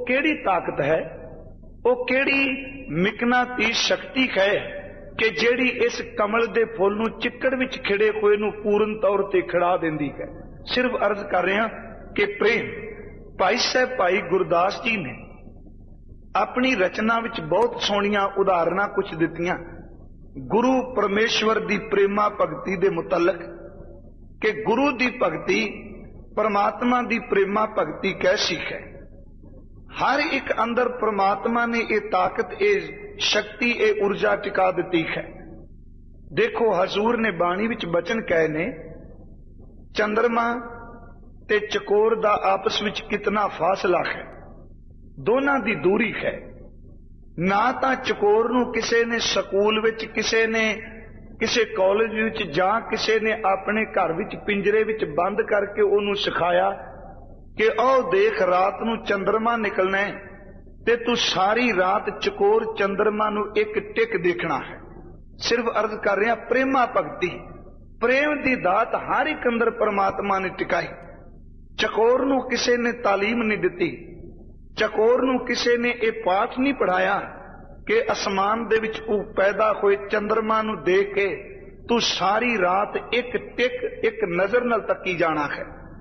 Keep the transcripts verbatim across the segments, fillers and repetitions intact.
केड़ी ताकत है, वो केड़ी मिकनातीस शक्ति है कि जेड़ी इस कमल दे फुल नूं चिक्कड़ विच खिड़े होए नूं पूर्ण तौर ते खिड़ा दिंदी है। सिर्फ अर्ज कर रहा कि प्रेम। भाई साहब भाई गुरदास जी ने अपनी रचना विच बहुत सोहणियां उदाहरणां कुछ दित्तियां गुरु परमेश्वर दी प्रेमा भगती दे मुतलक, कि गुरु दी भगती परमात्मा दी प्रेमा भगती कैसी है। हर एक अंदर परमात्मा ने ये ताकत, ये शक्ति, ये ऊर्जा टिका दी है। देखो हजूर ने बाणी विच बचन कहे ने, चंद्रमा ते चकोर दा आपस विच कितना फासला है, दोनां दी दूरी है। ना तां चकोर नूं किसे ने स्कूल विच, किसे ने किसे कॉलेज विच, जां किसे ने अपने घर विच पिंजरे विच बंद करके उहनूं सिखाया कि आओ देख रात नूं चंद्रमा निकलना है ते तू सारी रात चकोर चंद्रमा नूं एक टिक देखना है। सिर्फ अर्ज कर रहा प्रेमा भगती, प्रेम दी दात हर एक अंदर परमात्मा ने टिकाई। चकोर नूं किसे ने तालीम नहीं दिती, चकोर नूं किसे ने यह पाठ नहीं पढ़ाया कि आसमान दे विच पैदा होए चंद्रमा नूं देख के तू सारी रात एक टिक एक नजर नाल तकी जाना है।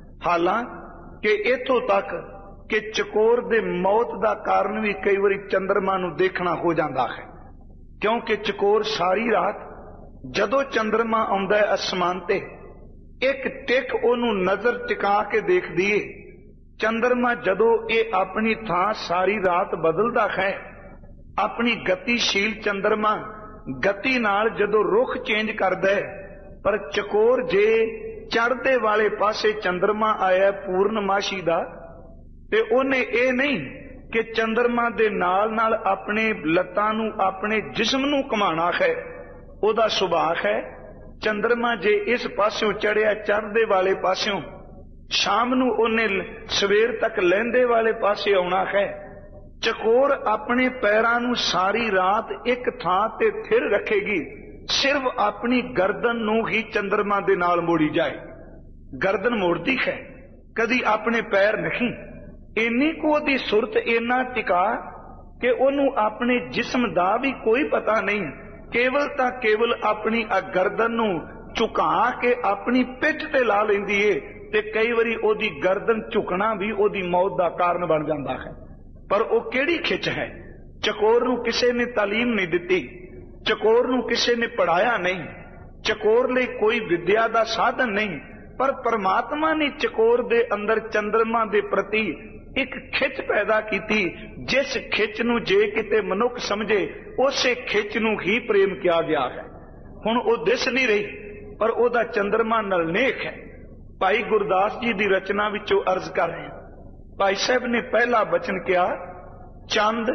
हालांकि इथों तक कि चकोर दे मौत दा कारण भी कई बारी चंद्रमा नूं देखना हो जाता है, क्योंकि चकोर सारी रात जदों चंद्रमा आउंदा है आसमान ते एक टिक ओनू नजर टिका के देख दिए। चंद्रमा जदों ये अपनी थां सारी रात बदलता है, अपनी गतिशील चंद्रमा गति नाल जदों रुख चेंज करदा है, पर चकोर जे चढ़दे वाले पासे चंद्रमा आया पूर्णमाशी दा ते ओने ये नहीं कि चंद्रमा दे नाल नाल अपने लत्तां नूं अपने जिस्म नूं घुमाना है, ओदा सुभाव है। चंद्रमा जे इस पास्यों चढ़िया चढ़दे वाले पास्यों, शाम नूं ओने सवेर तक लहंदे वाले पासे आउणा है। चकोर अपने पैरां नूं सारी रात एक थां ते थिर रखेगी, सिर्फ अपनी गर्दन नूं ही चंद्रमा दे नाल मोड़ी जाए। गर्दन मोड़ती है, कदी अपने पैर नहीं। इन्नी को दी सुरत इन्ना टिका कि ओनू अपने जिस्म दा भी कोई पता नहीं, केवल ता केवल अपनी आ गर्दन नूं झुका के अपनी पिठ ते ला लैंदी है ते कई बारी ओदी गर्दन झुकना भी ओदी मौत दा कारण बन जाता है। पर वो केड़ी खिच है। चकोर नूं किसे ने तालीम नहीं दिती, चकोर नूं किसे ने पढ़ाया नहीं, चकोर लई कोई विद्या दा साधन नहीं, पर परमात्मा ने चकोर दे अंदर चंद्रमा दे प्रति एक खिच पैदा की, जिस खिच नूं जे किते मनुख समझे उसे खिच नूं ही प्रेम किया गया है। हुण वो दिस नहीं रही, पर ओदा चंद्रमा नाल नेक है। भाई गुरदास जी की रचना विचों अर्ज कर रहे हैं। भाई साहब ने पहला बचन किया, चंद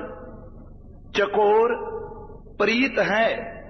चकोर प्रीत है।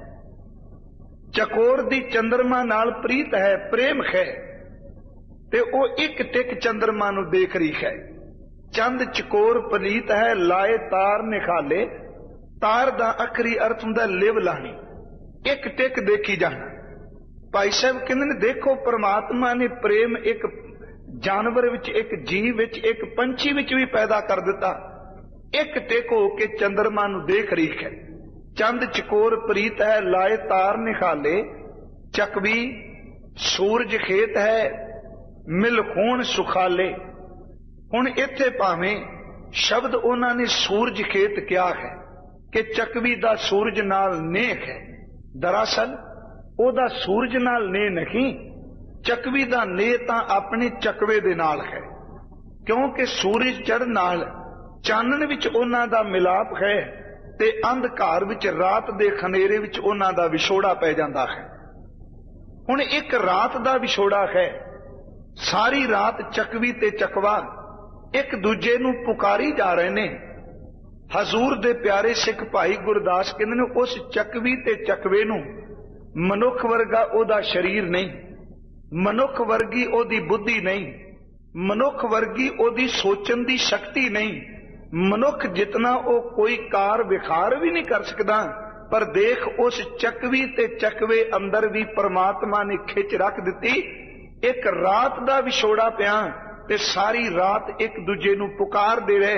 चकोर दी चंद्रमा नाल प्रीत है, प्रेम है, ते ओ एक टिक चंद्रमा नूं देख रही है। चंद चकोर प्रीत है, लाए तार निखाले। तार दा आखरी अर्थ हुंदा लिव लानी, एक टिक देखी जाना। भाई साहब कहंदे ने देखो परमात्मा ने प्रेम एक जानवर विच, एक जीव विच, एक पंछी विच भी पैदा कर दिता। एक टिक हो के चंद्रमा नूं देख रही है। चंद चकोर प्रीत है, लाए तार निखाले। चकवी सूरज खेत है, मिल खून सुखाले। हुण इत्थे भावें शब्द उन्हां ने सूरज खेत क्या है कि चकवी दा सूरज नाल नेह है। दरअसल ओदा सूरज नाल नेह नहीं, चकवी दा नेह तां अपने चकवे दे नाल है, क्योंकि सूरज चढ़न नाल चानण विच उन्हां दा मिलाप है ते अंधकार विच रात दे खनेरे विच उन्हां दा विछोड़ा पै जांदा है। हुण एक रात दा विछोड़ा है, सारी रात चकवी ते चकवा एक दूजे नूं पुकारी जा रहे ने। हजूर दे प्यारे सिख भाई गुरदास कहंदे ने उस चकवी ते चकवे नूं मनुख वर्गा ओदा शरीर नहीं, मनुख वर्गी ओदी बुद्धि नहीं, मनुख वर्गी ओदी सोचण दी शक्ति नहीं। मनुख जितना ओ कोई कार विखार भी नहीं कर सकदा, पर देख उस चकवी ते चकवे अंदर भी परमात्मा ने खिच रख दिती। एक रात दा विछोड़ा पिया ते सारी रात एक दूजे नूं पुकार दे रहे।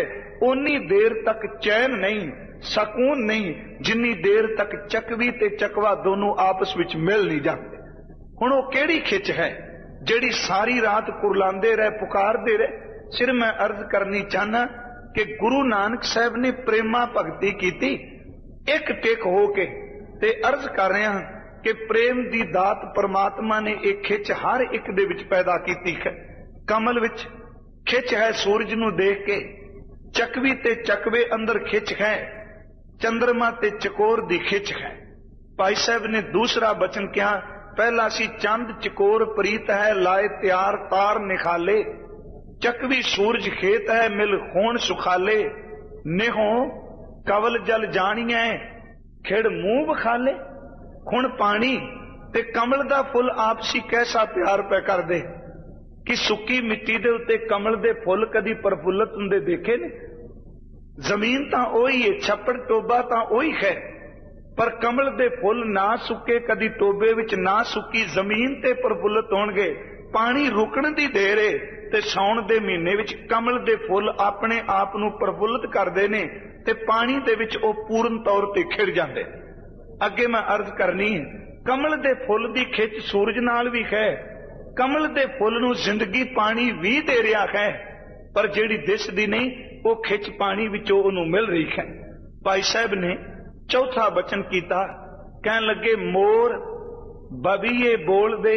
उन्नी देर तक चैन नहीं, सकून नहीं, जिन्नी देर तक चकवी ते चकवा दोनों आपस विच मिल नहीं जाते। हुण वो केड़ी खिच है जेड़ी सारी रात कुरलांदे रहे, पुकारदे रहे। सिर मैं अर्ज करनी चाहना कि गुरु नानक साहब ने प्रेमा भगती कीती एक टेक हो के, ते अर्ज कर रहा कि प्रेम दी दात परमात्मा ने एक खिच हर एक दे विच पैदा कीती है। कमल विच खिच है सूरज नूं देख के, चकवी ते चकवे अंदर खिच है, चंद्रमा ते चकोर दी खिच है। भाई साहब ने दूसरा बचन कहा, पहला सी चंद चकोर प्रीत है, लाए त्यार तार निखाले, चकवी सूरज खेत है, मिल खून सुखाले, नेहो कवल जल जानिए, खिड़ मुंह बखाले। खुण पानी ते कमल दा फुल आपसी कैसा प्यार पै कर दे कि सुक्की मिट्टी दे उत्ते कमल दे फुल कदी प्रफुल्लत हुंदे देखे ने? जमीन तां ओही है, छप्पड़ टोबा तां ओही है, पर कमल दे फुल ना सुके कदी टोबे विच ना सुकी जमीन ते प्रफुल्लत होणगे। पानी रुकण दी देर है ते साउण दे महीने विच कमल दे फुल अपने आप नूं प्रफुल्लत करदे ने ते पानी दे विच ओ पूर्ण तौर ते खिड़ जांदे। अगे मैं अर्ज करनी है, कमल दे फुल दी खिच सूरज नाल भी है, कमल दे फुल नूं जिंदगी पानी भी दे रहा है, पर जिहड़ी दिसदी नहीं वो खिच पानी विचों उहनूं मिल रही है। भाई साहब ने चौथा बचन कीता, कहन लगे मोर बबीए बोल दे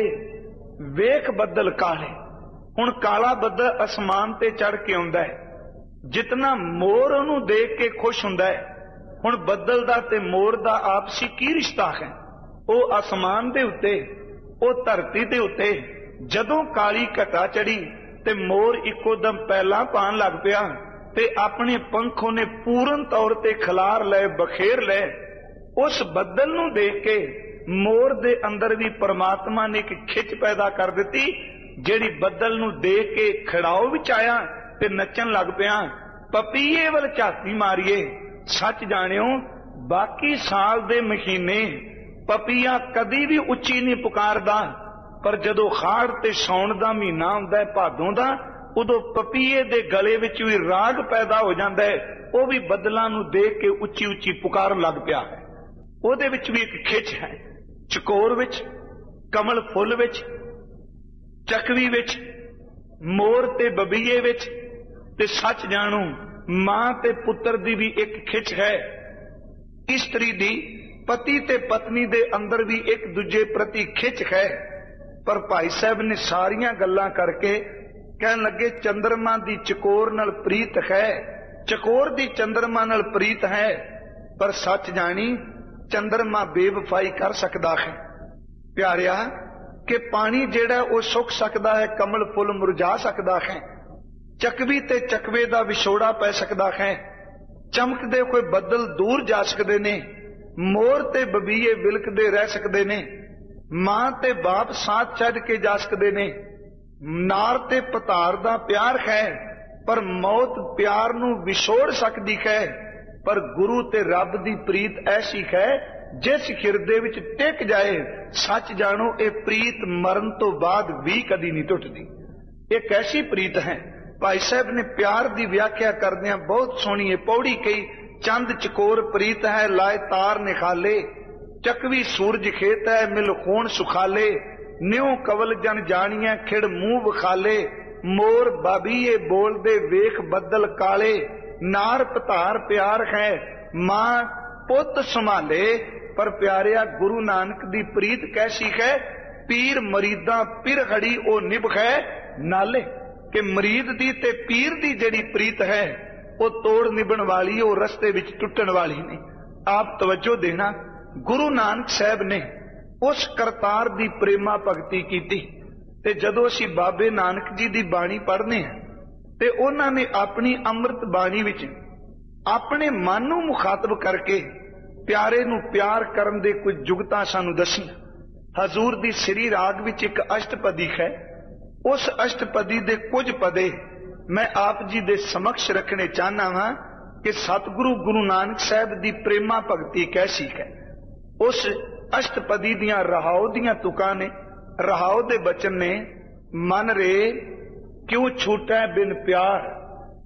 वेख बदल काले। हुण काला बदल आसमान ते चढ़ के आउंदा है, जितना मोर उहनूं देख के खुश हुंदा है, हुण बदल दा ते मोर दा आपसी की रिश्ता है? वो आसमान दे उत्ते, वो धरती दे उत्ते जदों काली घटा चढ़ी ते मोर इको दम पैला पान लग पिया ते अपने पंखों ने पूर्ण तौर ते खिलार ले, बखेर ले। उस बदल नूं देख के मोर दे अंदर भी परमात्मा ने एक खिच पैदा कर दिती, जेड़ी बदल नूं देख के खड़ाओ विच आया ते नचन लग पिया। पपीए वल झाती मारिए, सच जानियो बाकी साल दे महीने पपीया कदी भी उच्ची नहीं पुकारदा, पर जदों खाड़ ते सौण दा महीना हुंदा है, भादों दा, उदों पपीए दे गले विच भी राग पैदा हो जांदा है, वो भी बदलां नूं देख के उच्ची उच्ची पुकार लग पिया है। ਉਹਦੇ ਵਿੱਚ भी एक खिच है, चकोर विच, कमल फुल विच, चकवी विच, मोर ते बबीए विच, ते सच जाणो मां ते पुत्र दी भी एक खिच है। इस्त्री दी पति ते पत्नी दे अंदर भी एक दूजे प्रति खिच है। पर भाई साहब ने सारियां गल्लां करके कहन लगे चंद्रमा दी चकोर नाल प्रीत है, चकोर दी चंद्रमा नाल प्रीत है, पर सच जानी चंद्रमा बेवफाई कर सकता है। प्यारिया कि पानी जेड़ा वो सुख सकता है, कमल फुल मुरझा सकता है, चकवी ते चकवे दा विछोड़ा पै सकता है, चमकदे कोई बदल दूर जा सकते ने, मोर ते बबीए विलकदे रह सकते ने, मां ते बाप साथ छड्ड के जा सकते ने, नार ते पतार दा प्यार है, पर मौत प्यार नूं विछोड़ सकती है। पर गुरु ते रब दी प्रीत ऐसी है जिस हिरदे विच टिक जाए, सच जानो ये प्रीत मरण तो बाद भी कदी नहीं टुटदी। एक ऐसी प्रीत है। भाई साहब ने प्यार दी व्याख्या करदियां बहुत सोहनी है पौड़ी कही, चंद चकोर प्रीत है, लाए तार निखाले, चकवी सूरज खेत है, मिल खून सुखाले, न्यों कवल जन जानिए, खिड़ मुंह बखाले, मोर बाबीए बोल दे वेख बदल काले, नार पतार प्यार है, मां पुत संभाले। पर प्यारिया गुरु नानक दी प्रीत कैसी है? पीर मरीदा पिर खड़ी ओ निभ है नाले, कि मरीद दी ते पीर दी जड़ी प्रीत है वो तोड़ निभन वाली, वो रस्ते विच टुटन वाली नहीं। आप तवज्जो देना, गुरु नानक साहब ने उस करतार दी प्रेमा भगती कीती, ते जदों असीं बाबे नानक जी दी बाणी पढ़ने हैं ते उन्हां ने अपनी अमृत बाणी विच अपने मन नूं मुखातब करके प्यारे नूं प्यार करन दे कुछ जुगतां सानूं दसीआं। हजूर दी श्री राग विच एक अष्टपदी है, उस अष्टपदी दे कुछ पदे मैं आप जी दे समक्ष रखने चाहना वां कि सतगुरु गुरु नानक साहब दी प्रेमा भगती कैसी है। उस अष्टपदी दियां रहाओ दियां तुकां ने, रहाओ दे बचन ने, मन रे क्यों छूटा बिन प्यार,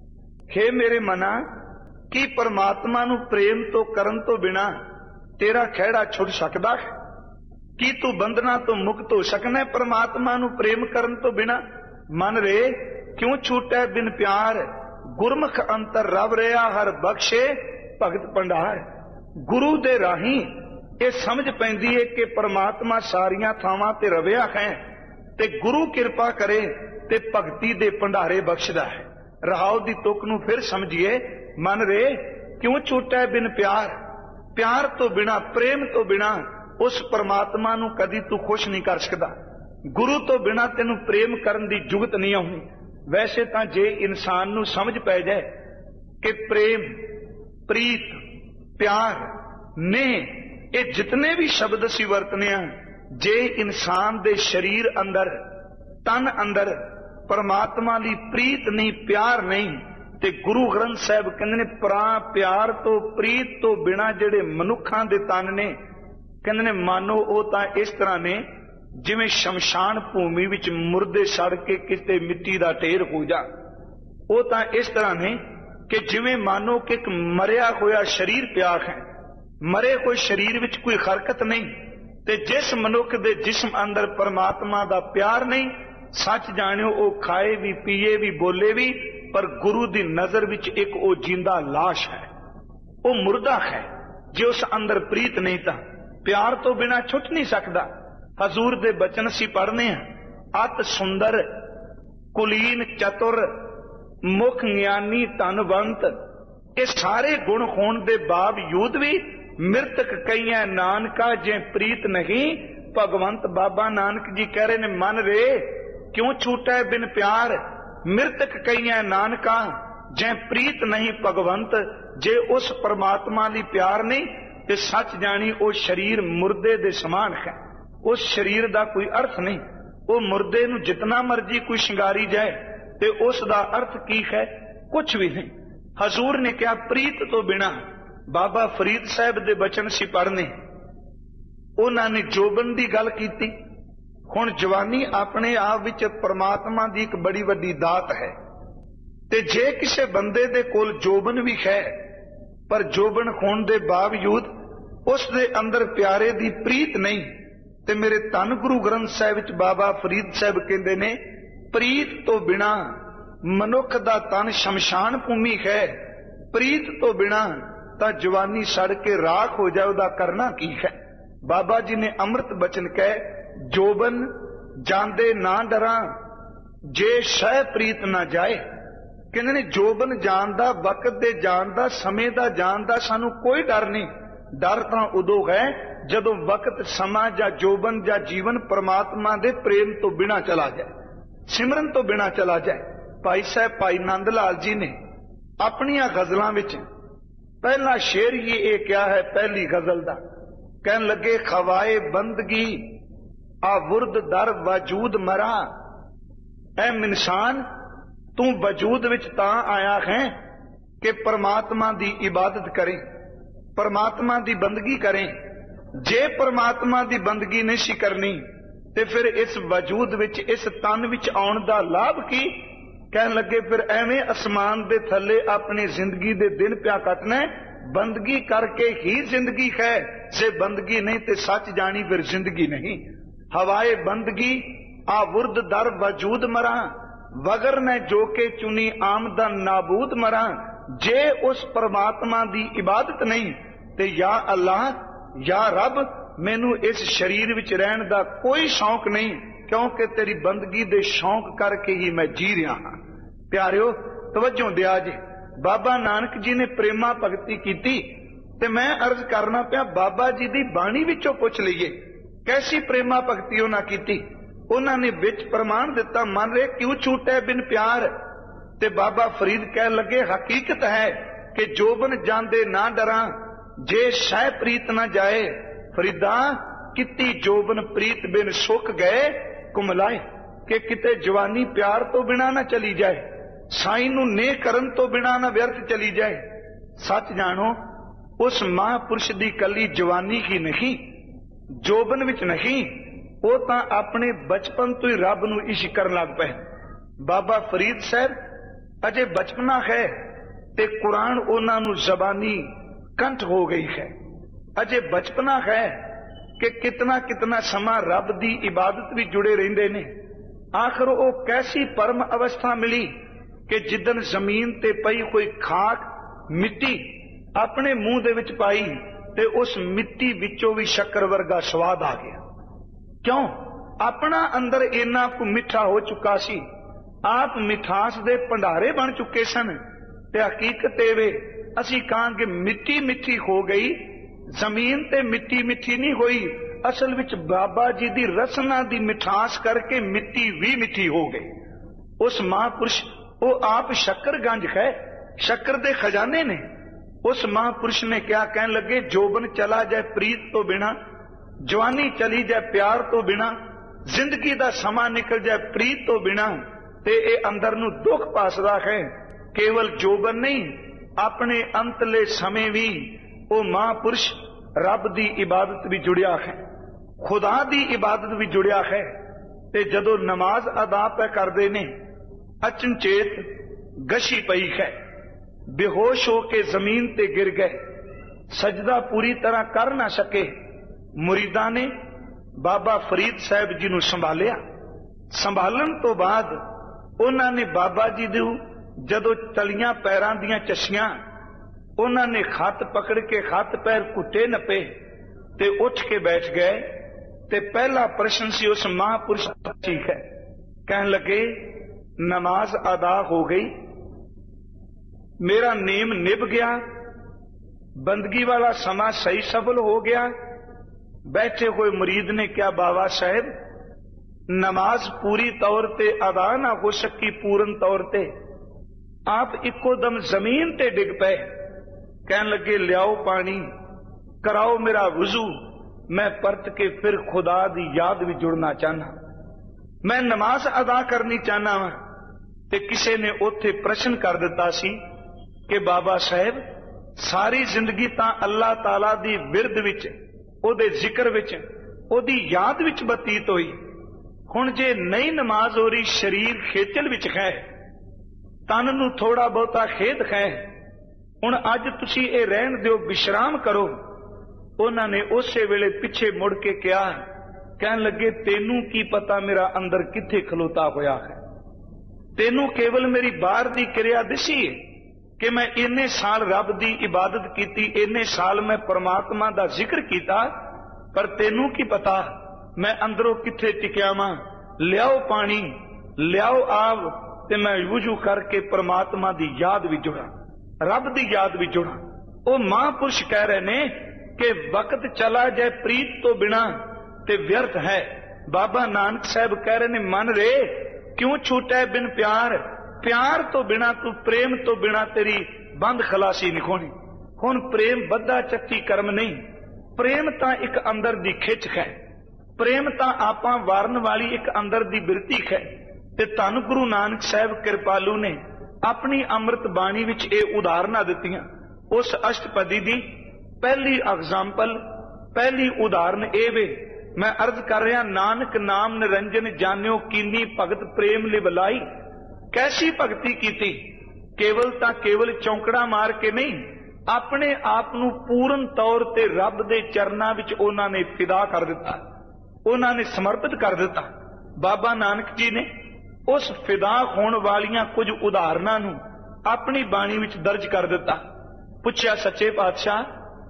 हे मेरे मना, की परमात्मा नू प्रेम तो करन तो बिना तेरा खैड़ा छुट सकदा है? की तू बंधना तो मुक्त हो सकना है परमात्मा नू प्रेम करन तो बिना? मन रे क्यों छूटै बिन प्यार, गुरमुख अंतर रब रहा हर बख्शे भगत भंडार। गुरु दे राही ये समझ पैंदी है कि परमात्मा सारियां थावां ते रविया है, ते गुरु कृपा करे ते भगती दे भंडारे बख्शदा है। रहाओ दी तुक नू फिर समझिए, मन रे क्यों छूटै बिन प्यार, प्यार तो बिना प्रेम तो बिना उस परमात्मा नू कदी तू खुश नहीं कर सकदा। गुरु तो बिना तेनू प्रेम करन दी जुगत नहीं आउंदी। वैसे तां जे इंसान नू समझ पै जाए कि प्रेम, प्रीत, प्यार ने ये जितने भी शब्द असीं वरतने आ, जे इंसान दे शरीर अंदर, तन अंदर परमात्मा दी प्रीत नहीं, प्यार नहीं, ते गुरु ग्रंथ साहिब कहंदे ने प्रा प्यार तो प्रीत तो बिना जिहड़े मनुखां दे तन ने, कहंदे ने मानो वो तां इस तरह ने जिवें शमशान भूमि विच मुर्दे सड़ के किते मिट्टी दा ढेर हो जा। वो तां इस तरह ने कि जिवें मानो कि एक मरिया होया शरीर पिया है, मरे कोई शरीर विच कोई हरकत नहीं, ते जिस मनुख दे जिस्म अंदर परमात्मा दा प्यार नहीं, सच जानियो वो खाए भी, पीए भी, बोले भी, पर गुरु दी नजर विच एक वो जिंदा लाश है, वो मुर्दा है। जे उस अंदर प्रीत नहीं था प्यार तो बिना छुट नहीं सकता। हजूर दे बचन सी पढ़ने हैं, अत सुंदर कुलीन चतुर मुख ज्ञानी धनवंत, ये सारे गुण होने दे बावजूद भी मृतक कईयां नानका जे प्रीत नहीं। भगवंत बाबा नानक जी कह रहे ने, मन रे क्यों छूटै बिन प्यार, मृतक कईयां नानका जे प्रीत नहीं भगवंत। जे उस परमात्मा ली प्यार नहीं ते सच जानी वो शरीर मुर्दे दे समान है, उस शरीर दा कोई अर्थ नहीं। वो मुर्दे नू जितना मर्जी कोई शिंगारी जाए ते उस दा अर्थ की है, कुछ भी नहीं। हजूर ने क्या प्रीत तो बिना। बाबा फरीद साहब दे बचन सी पढ़ने, उन्होंने जोबन की गल की। हुण जवानी अपने आप विच परमात्मा की एक बड़ी वड्डी दात है, ते जे किसी बंदे दे कोल जोबन भी है, पर जोबन होने दे बावजूद उस दे अंदर प्यारे दी प्रीत नहीं, ते मेरे धन गुरु ग्रंथ साहिब विच बाबा फरीद साहब कहंदे ने, प्रीत तो बिना मनुख दा तन शमशान भूमि है, प्रीत तो बिना तां जवानी सड़ के राख हो जाए, उहदा करना की है। बाबा जी ने अमृत बचन कहे, जोबन जांदे ना डरा जे शह प्रीत ना जाए। कहंदे ने जोबन जान दा, वक्त दे जान दा, समय दा जान दा सानू कोई डर नहीं। डर तां उदों है जदों वक्त, समा या जोबन या जीवन परमात्मा दे प्रेम तो बिना चला जाए, सिमरन तो बिना चला जाए। भाई साहब भाई नंद लाल जी ने अपनियां गजलां विच पहला शेर ही ये क्या है, पहली गजल दा कहन लगे, खवाए बंदगी आ वुरद दर वजूद मरा। ऐ इंसान तू वजूद विच तां आया है कि परमात्मा दी इबादत करें, परमात्मा दी बंदगी करें। जे परमात्मा दी बंदगी नहीं सी करनी ते फिर इस वजूद विच, इस तन विच आउण दा लाभ की। कहन लगे फिर एवें आसमान दे थले अपनी जिंदगी दे दिन प्या कटना, बंदगी करके ही जिंदगी है। जे बंदगी नहीं ते सच जानी फिर जिंदगी नहीं। हवाए बंदगी आ वुरद दर वजूद मरा, वगर ने जो के चुनी आमदन नाबूद मरा। जे उस परमात्मा दी इबादत नहीं ते या अल्लाह या रब, मैनू इस शरीर विच रहन दा कोई शौक नहीं, क्योंकि तेरी बंदगी दे शौक करके ही मैं जी रहा हाँ। प्यारियो तवज्जो दिया जे, बाबा नानक जी ने प्रेमा भगती की, ते मैं अर्ज करना पिया बाबा जी दी बाणी विचों पुछ लईए कैसी प्रेमा भगती उन्हां की। उन्होंने विच प्रमाण दिता, मन रे क्यों छूटे बिन प्यार। ते बाबा फरीद कह लगे, हकीकत है कि जोबन जांदे ना डरा जे शह प्रीत ना जाए। फरीदा किती जोबन प्रीत बिन सुख गए कुमलाए, कि किते जवानी प्यार तो बिना ना चली जाए, साई नू ने करन तो बिना ना व्यर्थ चली जाए। सच जानो उस महापुरुष दी कली जवानी ही नहीं, जोबन विच नहीं, वो तां अपने बचपन तो ही रब नू इश्क करन लग पे। बाबा फरीद साहब अजे बचपना है, ते कुरान उन्होंने जबानी कंठ हो गई है। अजे बचपना है कि कितना कितना समा रब दी इबादत भी जुड़े रहंदे ने। आखिर वो कैसी परम अवस्था मिली कि जिदन जमीन ते पई कोई खाक मिट्टी अपने मुंह दे विच पाई ते उस मिट्टी विचों भी शक्कर वर्गा स्वाद आ गया। क्यों? अपना अंदर इन्ना को मिठा हो चुका सी, आप मिठास दे भंडारे बन चुके सन। ते हकीकत एवे असी कहांगे मिट्टी मिठी हो गई, जमीन ते मिट्टी मिठी नहीं हुई। असल विच बाबा जी दी रसना दी मिठास करके मिट्टी भी मिठी हो गई। उस महापुरुष वो आप शक्करगंज है, शक्कर दे खजाने ने। उस महापुरुष ने क्या कहने लगे, जोबन चला जाए प्रीत तो बिना, जवानी चली जाए प्यार तो बिना, जिंदगी दा समा निकल जाए प्रीत तो बिना, ते ए अंदर नू दुख पासदा है। केवल जोबन नहीं, अपने अंतले समय भी वो महापुरुष रब दी इबादत भी जुड़िया है, खुदा दी इबादत भी जुड़िया है। ते जदों नमाज अदा पे करदे ने, अचनचेत गशी पई है, बेहोश होके जमीन ते गिर गए, सजदा पूरी तरह कर ना सके। मुरीदा ने बाबा फरीद साहब जी नू संभालिया। संभालन तो बाद उन्होंने बाबा जी दू जदों तलियां पैरां दियां चशियां, उन्होंने खत पकड़ के खत पैर घुटे नपे ते उठ के बैठ गए। ते पहला प्रश्न सी उस महापुरुष ठीक है, कहन लगे नमाज अदा हो गई, मेरा नेम निभ गया, बंदगी वाला समा सही सफल हो गया। बैठे हुए मुरीद ने क्या, बाबा साहब नमाज पूरी तौर ते अदा ना हो सकी पूर्ण तौर ते, आप इको दम जमीन ते डिग पे। कहन लगे लियाओ पानी, कराओ मेरा वुजू, मैं परत के फिर खुदा दी याद भी जुड़ना चाहना, मैं नमाज अदा करनी चाहना वा। ते किसी ने उथे प्रश्न कर दिता सी कि बाबा साहब सारी जिंदगी तां अल्लाह ताला दी विरद विच, ओदे जिक्र विच, ओदी याद विच बतीत होई, हुण जे नहीं नमाज हो रही, शरीर खेचल विच है, तन नू थोड़ा बहुता खेद है, हुण अज तुसी ए रहन दिओ, विश्राम करो। उन्होंने उसे वेले पिछे मुड़ के कहा, कहन लगे तेनू की पता मेरा अंदर किथे खलोता होया है, तेनू केवल मेरी बाहर दी क्रिया दिसी है कि मैं इन्ने साल रब दी इबादत की, इन्ने साल मैं परमात्मा दा जिक्र किया, पर तेनू की पता मैं अंदरों किथे टिकिया वां। लियाओ पानी, लियाओ आव, ते मैं वुजू करके परमात्मा दी याद भी जुड़ा, रब दी याद भी जुड़ा। वो महापुरुष कह रहे ने कि वक्त चला जाए प्रीत तो बिना ते व्यर्थ है। बाबा नानक साहब कह रहे ने, मन रे क्यों छूटे बिन प्यार, प्यार तो बिना तू, प्रेम तो बिना तेरी बंद खलासी नहीं होनी। हुण प्रेम बद्धा चक्की कर्म नहीं, प्रेम तां एक अंदर दी खिच है, प्रेम तां आपां वारन वाली एक अंदर दी बिरती है। ते धन गुरु नानक साहब कृपालू ने अपनी अमृत बाणी विच ए उदाहरणां दित्तियां। उस अष्टपदी दी पहली एग्जाम्पल, पहली उदाहरण ए वे, मैं अर्ज कर रहा, नानक नाम निरंजन जान्यो कीनी भगत प्रेम लिवलाई। कैसी भगती की, केवल तां केवल चौंकड़ा मार के नहीं, अपने आप नू पूर्ण तौर ते रब दे चरनां विच उन्हां ने फिदा कर दिता, उन्हां ने समर्पित कर दिता। बाबा नानक जी ने उस फिदा होण वालियां कुछ उदाहरणां नू अपनी बाणी विच दर्ज कर दिता। पुछया, सच्चे पातशाह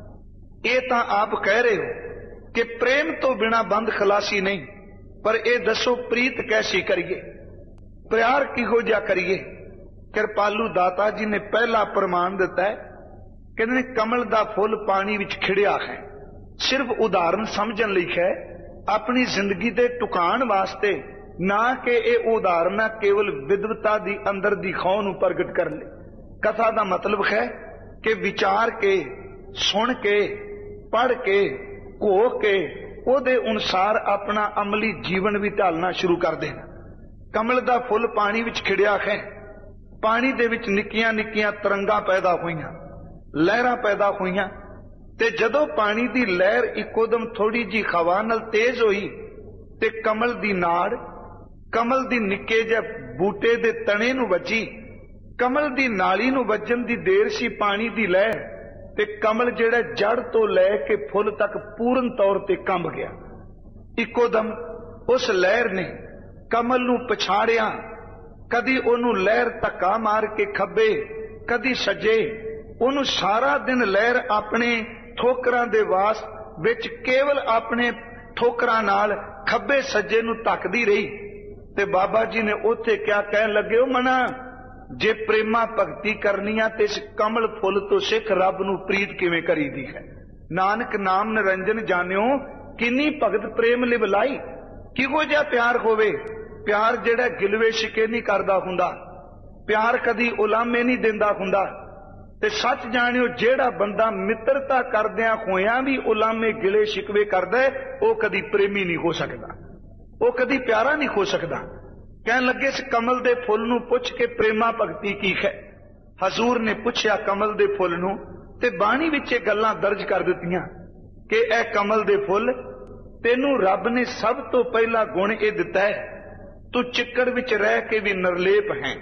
ये तां आप कह रहे हो कि प्रेम तो बिना बंद खलासी नहीं, पर ये दसो प्रीत कैसी करिए, प्यार किहो जिहा करिए। कृपालू दाता जी ने पहला प्रमाण दिता है, कहते कमल दा फुल पानी विच खिड़िया है। सिर्फ उदाहरण समझण लई है, अपनी जिंदगी दे टुकाण वास्ते ना कि यह उदाहरण केवल विद्वता दी अंदर दी खौह नूं प्रगट कर ले। कथा दा मतलब है कि विचार के, सुन के, पढ़ के, घो के ओदे अनुसार अपना अमली जीवन भी ढालना शुरू कर देना। कमल दा फुल पानी विच खिड़िया है, पानी दे विच निक्कियां निक्कियां तरंगां पैदा होईयां, लहरां पैदा होईयां, ते जदों पानी दी लहर इकोदम थोड़ी जी हवा नाल तेज होई ते कमल दी नाड़, कमल दी निक्के जे बूटे दे तने नूं वजी, कमल दी नाली नूं वजन दी देर सी पानी दी लहर, ते कमल जिहड़ा जड़ तो लैके फुल तक पूर्ण तौर ते कंब गया। इको दम उस लहर ने कमल नूं पछाड़िया, कदी ओनू लहर धक्का मार के खब्बे कदी सज्जे, ओनू सारा दिन लहर अपने ठोकरां दे वास विच केवल अपने ठोकरां नाल खब्बे सज्जे नूं धक्कदी रही। ते बाबा जी ने उत्थे क्या कहन लगे, ओ मना जे प्रेमा भगती करनी आ ते इस कमल फुल तो सिख रब नूं प्रीत किवें करीदी है। नानक नाम निरंजन जानियो किन्नी भगत प्रेम लिवलाई। किहो जिहा प्यार होवे, प्यार जिहड़ा गिलवे शिके नहीं करदा हुंदा, प्यार कदी उलामे नहीं दिंदा हुंदा। ते सच जानियो जिहड़ा बंदा मित्रता करदियां होइयां भी उलामे गिले शिकवे करदा है, वो कदी प्रेमी नहीं हो सकदा, वो कदी प्यारा नहीं हो सकदा। कहन लगे इस कमल दे फुल नूं पुछ के प्रेमा भगती की है। हजूर ने पुछया कमल दे फुल नूं, ते बाणी विच इह गल्लां दर्ज कर दित्तियां कि ए कमल दे फुल, तेनू रब ने सब तो पहला गुण यह दिता है, तू चिक्कड़ विच रह के भी निर्लेप है।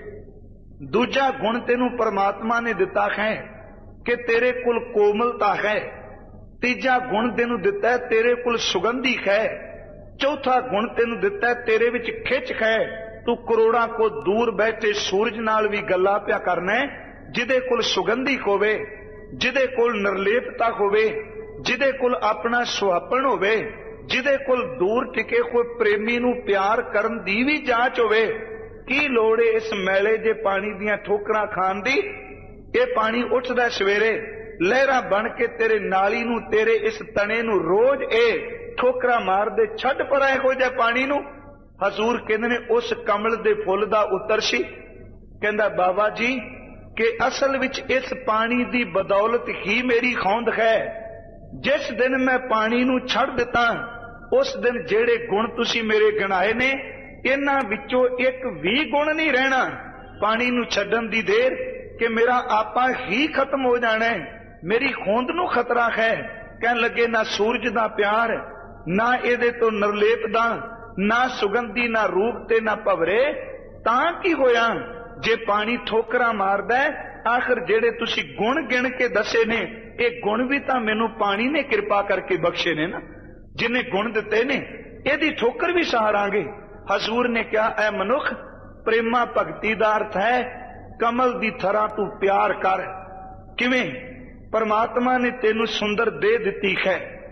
दूजा गुण तेनू परमात्मा ने दिता है कि तेरे कुल कोमलता है। तीजा गुण तेनू दिता है तेरे कुल सुगंधी है। चौथा गुण तेनू दिता है तेरे विच खिच है। तू करोड़ां को दूर बैठे सूरज नाल भी गल्ला पिया करना है, जिदे कुल सुगंधी होवे, जिदे कुल निर्लेपता होवे, जिदे कुल अपना सुहापन होवे, जिदे कुल दूर टिके कोई प्रेमी नूं प्यार करन दी भी जांच होवे। की लोड़ है इस मैले जे पानी दियां ठोकरां खाण दी? ये पानी उठदा सवेरे लहरां बन के तेरे नाली नूं, तेरे इस तने नूं रोज ए ठोकरां मार दे, छड्ड परा इहो जिहे पानी नूं। हजूर कहंदे ने उस कमल दे फुल दा उत्तर सी, कहंदा बाबा जी कि असल विच इस पानी दी बदौलत ही मेरी खौंद है। जिस दिन मैं पानी नूं छड्ड दिता, उस दिन जेड़े गुण तुसी मेरे गिनाए ने, इन्हां विचों एक भी गुण नहीं रहना। पानी नूं छड्डण दी देर कि मेरा आपा ही खत्म हो जाना है, मेरी खोंद नूं खतरा है। कहन लगे ना सूरज दा प्यार, ना इहदे तो निर्लेप दा, ना सुगंधी, ना रूप ते ना भवरे। तां की होया जे पानी ठोकरां मारदा है? आखिर जेड़े तुसी गुण गिण के दसे ने, ये गुण भी तां मैनू पानी ने कृपा करके बख्शे ने ना, जिन्हें गुण दिते ने, इहदी ठोकर भी सहारांगे। हजूर ने क्या ऐ मनुख, प्रेमा भगती दा अर्थ है कमल दी थरा तू प्यार कर। किवें? परमात्मा ने तेनू सुंदर दे दिती है,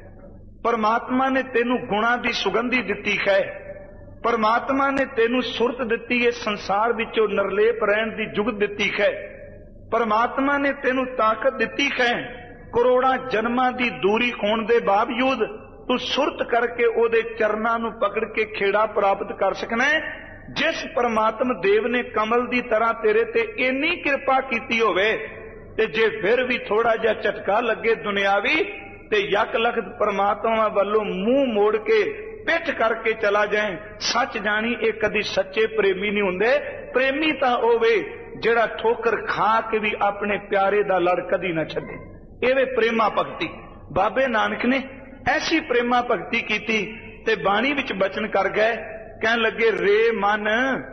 परमात्मा ने तेनू गुणा दी सुगंधी दिती है, परमात्मा ने तेनू सुरत दिती है, संसार विचों निर्लेप रहण दी जुगत दिती है, परमात्मा ने तेनू ताकत दिती है। करोड़ां जन्मां दी दूरी होण दे बावजूद तू सुरत करके ओदे चरनां नूं पकड़ के खेड़ा प्राप्त कर सकना है। जिस परमात्म देव ने कमल दी तरह तेरे ते इन्नी कृपा कीती होवे, ते जे फिर भी थोड़ा जिहा झटका लगे दुनियावी, ते यक लखत परमात्मा वालों मुंह मोड़ के पिठ करके चला जाए, सच जानी ये कदी सच्चे प्रेमी नहीं हुंदे। प्रेमी तां होवे जिहड़ा ठोकर खा के भी अपने प्यारे दा लड़ कदी ना छड्डे। एवे प्रेमा भगती। बाबे नानक ने ऐसी प्रेमा भगती कीती ते बाणी विच बचन कर गए, कहन लगे रे मन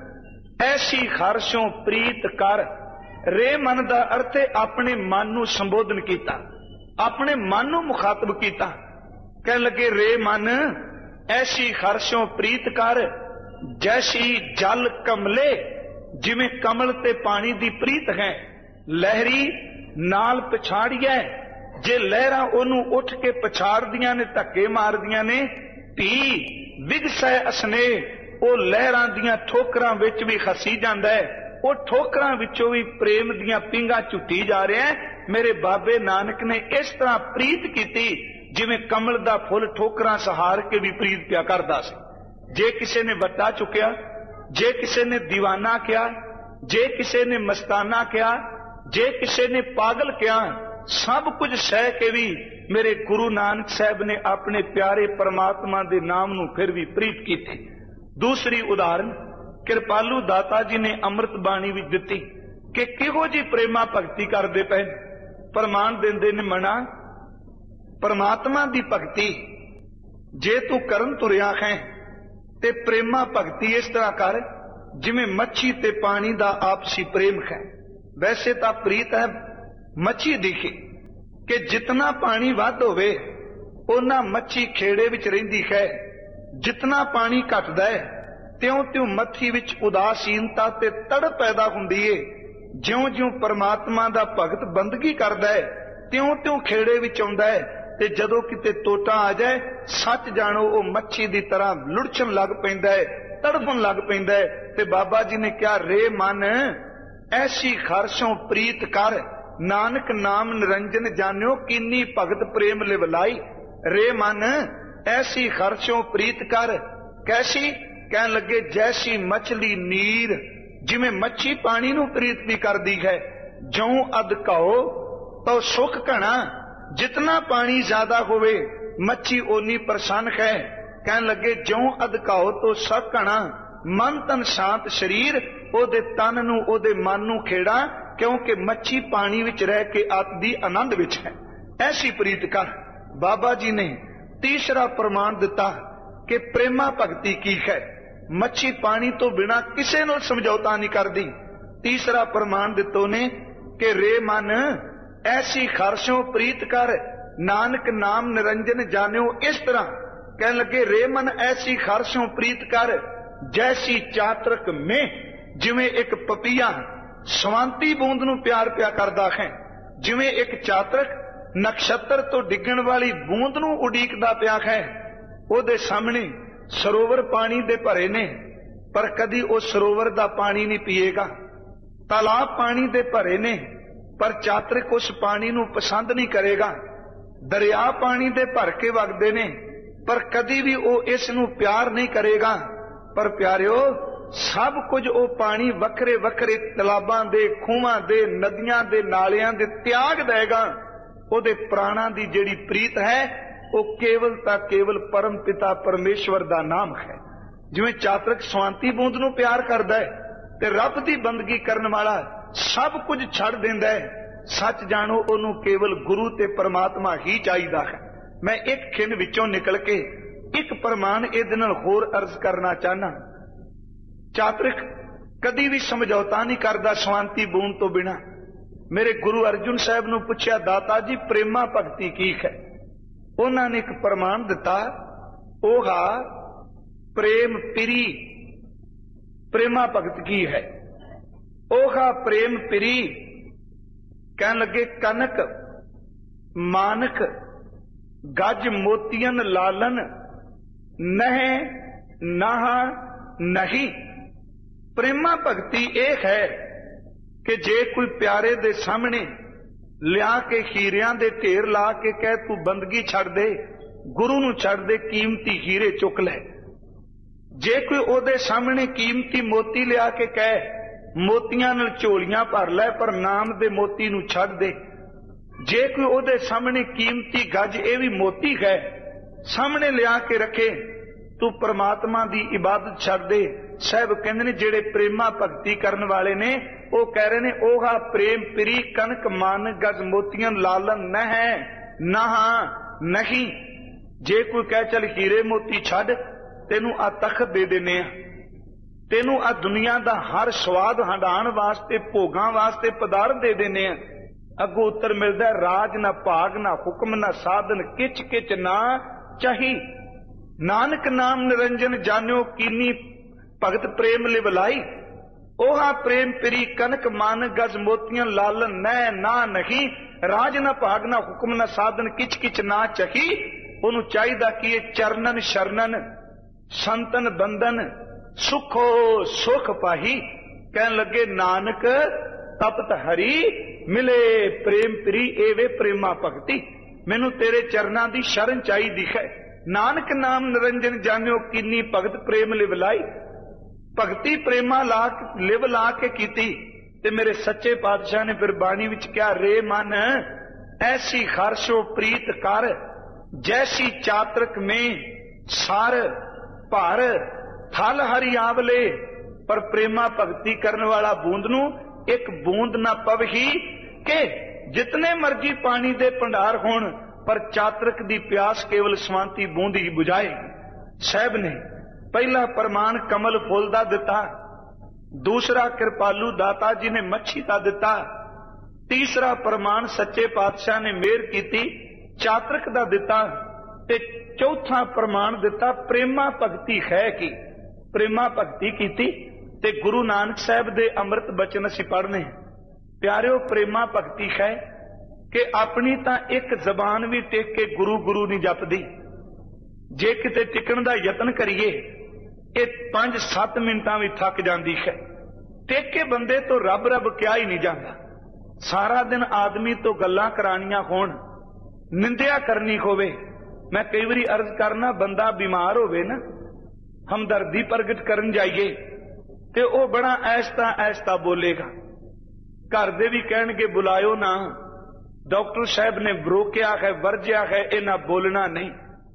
ऐसी खारशों प्रीत कर। रे मन दा अर्थ है अपने मन नूं संबोधन कीता, अपने मन नूं मुखातब कीता। कहन लगे रे मन ऐसी खारशों प्रीत कर, जैसी जल कमले, जिवें कमल ते पानी दी प्रीत है। लहरी नाल पछाड़िए, जे लहरां ओनू उठ के पछाड़दियां ने, धक्के मारदियां ने, धी विगसै असने, ओ लहरां दियां ठोकरां विच भी खसी जांदा है, ओ ठोकरां विचों भी प्रेम दियां पिंगां झुटी जा रहा है। मेरे बाबे नानक ने इस तरह प्रीत कीती जिवें कमल दा फुल ठोकरां सहार के भी प्रीत पिया करदा सी। जे किसी ने वट्टा चुकिया, जे किसी ने दीवाना किया, जे किसी ने मस्ताना किया, जे किसी ने पागल किया, सब कुछ सह के भी मेरे गुरु नानक साहब ने अपने प्यारे परमात्मा दे नाम नूं फिर भी प्रीत की थी। दूसरी उदाहरण कृपालू दाता जी ने अमृत बाणी विच दिती कि किहो जी प्रेमा भगती करदे पे। प्रमाण देंदे ने मना परमात्मा दी भगती जे तू करन तुरिया है ते प्रेमा भगती इस तरह कर जिवें मच्छी ते पानी दा आपसी प्रेम है। वैसे तो प्रीत है मच्छी दिखी कि जितना पानी वध होवे उन्ना मच्छी खेड़े विच रहिंदी है, जितना पानी घटदा है त्यों त्यों मच्छी विच उदासीनता ते तड़ पैदा हुंदी है। ज्यों ज्यों परमात्मा दा भगत बंदगी करदा है त्यों त्यों खेड़े विच आउंदा है, ते जदों किते टोटा आ जाए सच जानो वो मच्छी दी तरह लुढ़छण लग पैंदा है, तड़फण लग पैंदा है। ते बाबा जी ने कहा, रे मन ऐसी खारशों प्रीत कर, नानक नाम निरंजन जान्यो कीनी भगत प्रेम लिवलाई। रे मन ऐसी खारशों प्रीत कर, कैसी? कहन लगे जैसी मछली नीर, जिवें मच्छी पानी नूं प्रीत भी करदी है। ज्यों अध कहो तो सुख घना, जितना पानी ज्यादा होवे मच्छी ओनी प्रसन्न है। कहन लगे ज्यों अध कहो तो सुख घना, मन तन शांत शरीर, ओदे तन नूं ओदे मन नूं खेड़ा, क्योंकि मच्छी पानी विच रह के आत्दी आनंद विच है। ऐसी प्रीत कर। बाबा जी ने तीसरा प्रमाण दिता कि प्रेमा भगती की है। मच्छी पानी तो बिना किसे नाल समझौता नहीं करदी। तीसरा प्रमाण दितो ने कि रे मन ऐसी खारशों प्रीत कर, नानक नाम निरंजन जान्यो। इस तरह कहने लगे रे मन ऐसी खारशों प्रीत कर, जैसी चातरक में जिवें एक पपीहा सवांती बूंद नूं प्यार प्या करदा है, जिवें एक चातरक नक्षत्र तो डिगण वाली बूंद नूं उडीकदा प्या है। ओदे सामने सरोवर पानी दे भरे ने, पर कदी वो सरोवर दा पानी नहीं पीएगा। तालाब पानी दे भरे ने, पर चातरक उस पानी नूं पसंद नहीं करेगा। दरिया पानी दे भर के वगदे ने, पर कदी भी वो इस नूं प्यार नहीं करेगा। पर प्यारिओ सब कुछ वो पानी वखरे वखरे तलाबां दे, खूहां दे, नदियां दे, नालियां दे त्याग देगा। ओदे प्राणा दी जेड़ी प्रीत है वो केवल ता केवल परम पिता परमेश्वर दा नाम है। जिवें चातरक स्वांति बूंद नूं प्यार करदा है ते रब दी बंदगी करन वाला सब कुछ छड़ दिंदा है, सच जानो ओनू केवल गुरु ते परमात्मा ही चाहिदा है। मैं एक खिन विचों निकल के एक प्रमाण इहदे नाल होर अर्ज करना चाहना। चातरक कदी भी समझौता नहीं करदा स्वांति बूंद तो बिना। मेरे गुरु अर्जुन साहब नूं पुछया, दाता जी प्रेमा भगती की है? उन्होंने ने एक प्रमाण दिता, ओहा प्रेम पिरी प्रेमा भगत की है। ओहा प्रेम पिरी कहन लगे कनक मानक गज मोतियन लालन नह नहा नहीं। प्रेमा भगती एक है कि जे कोई प्यारे दे सामने लिया के हीरियां दे ढेर ला के कह तू बंदगी छड़ दे, गुरु नूं छड़ दे, कीमती हीरे चुक ले। जे कोई ओदे सामने कीमती मोती लिया के कह मोतियां नाल झोलियां भर लै, पर नाम दे मोती नूं छड़ दे। जे कोई ओदे सामने कीमती गज, ये भी मोती है, सामने लिया के रखे, तू परमात्मा दी इबादत छड़ दे। साहब कहंदे ने जेड़े प्रेमा भगती करन वाले ने वो कह रहे ने, ओहा प्रेम पिरी कनक मान गज मोतियन लालन न है नहा नहीं। जे कोई कह चल हीरे मोती छड़, तेनू आ तखत दे देने, तेनू आ दुनिया दा हर स्वाद हंडाण वास्ते भोगां वास्ते पदार्थ दे देने। अगों उत्तर मिलदा है, राज ना भाग ना हुक्म ना साधन किच किच ना चाही। नानक नाम निरंजन जान्यो कीनी भगत प्रेम लिवलाई। ओहा प्रेम पिरी कनक मान गज मोतियन लालन न ना नहीं। राज ना भाग ना हुक्म ना साधन किच किच ना चही। ओनू चाहिदा कि चरणन शरणन संतन बंधन सुखो सुख पाही। कहन लगे नानक तपत हरी मिले प्रेम पिरी एवे प्रेमा भगती। मैनू तेरे चरणा दी शरण चाहिदी है। नानक नाम निरंजन जान्यो कीनी भगत प्रेम लिवलाई। भगती प्रेमा ला लिव ला के कीती। ते मेरे सच्चे पातशाह ने फिर बाणी विच कहा, रे मन ऐसी खारशो प्रीत कर जैसी चातरक में सार भार थल हरि आवले। पर प्रेमा भगती करने वाला बूंद नू एक बूंद ना पवही के जितने मर्जी पानी दे भंडार होण, पर चातरक दी प्यास केवल स्वांति बूंद ही बुझाएगी। साहब ने पहला प्रमाण कमल फुल दा दिता। दूसरा कृपालू दाता जी ने मच्छी का दिता, तीसरा प्रमाण सच्चे पातशाह ने मेहर की चातरक का दिता, ते चौथा प्रमाण दिता प्रेमा भगती है की। प्रेमा भगती की ते गुरु नानक साहब दे अमृत बचन असीं पढ़ने। प्यारिओ प्रेमा भगती है कि अपनी तां एक जबान भी टेक के गुरु गुरु नहीं जपदी। जे किते टिकण दा यतन करिए ये पांच सत्त मिनटां भी थक जाती है। टेक के बंदे तो रब रब क्या ही नहीं जाता। सारा दिन आदमी तो गल्लां करानियां होण, निंदिया करनी होवे। मैं कई बारी अर्ज करना, बंदा बीमार होवे ना, हमदर्दी प्रगट करन जाइए ते ओ बड़ा ऐसता ऐसता बोलेगा। घर दे भी कहणगे बुलायो ना, डॉक्टर साहब ने रोकिया है, वर्जिया है, इन्हां बोलना नहीं।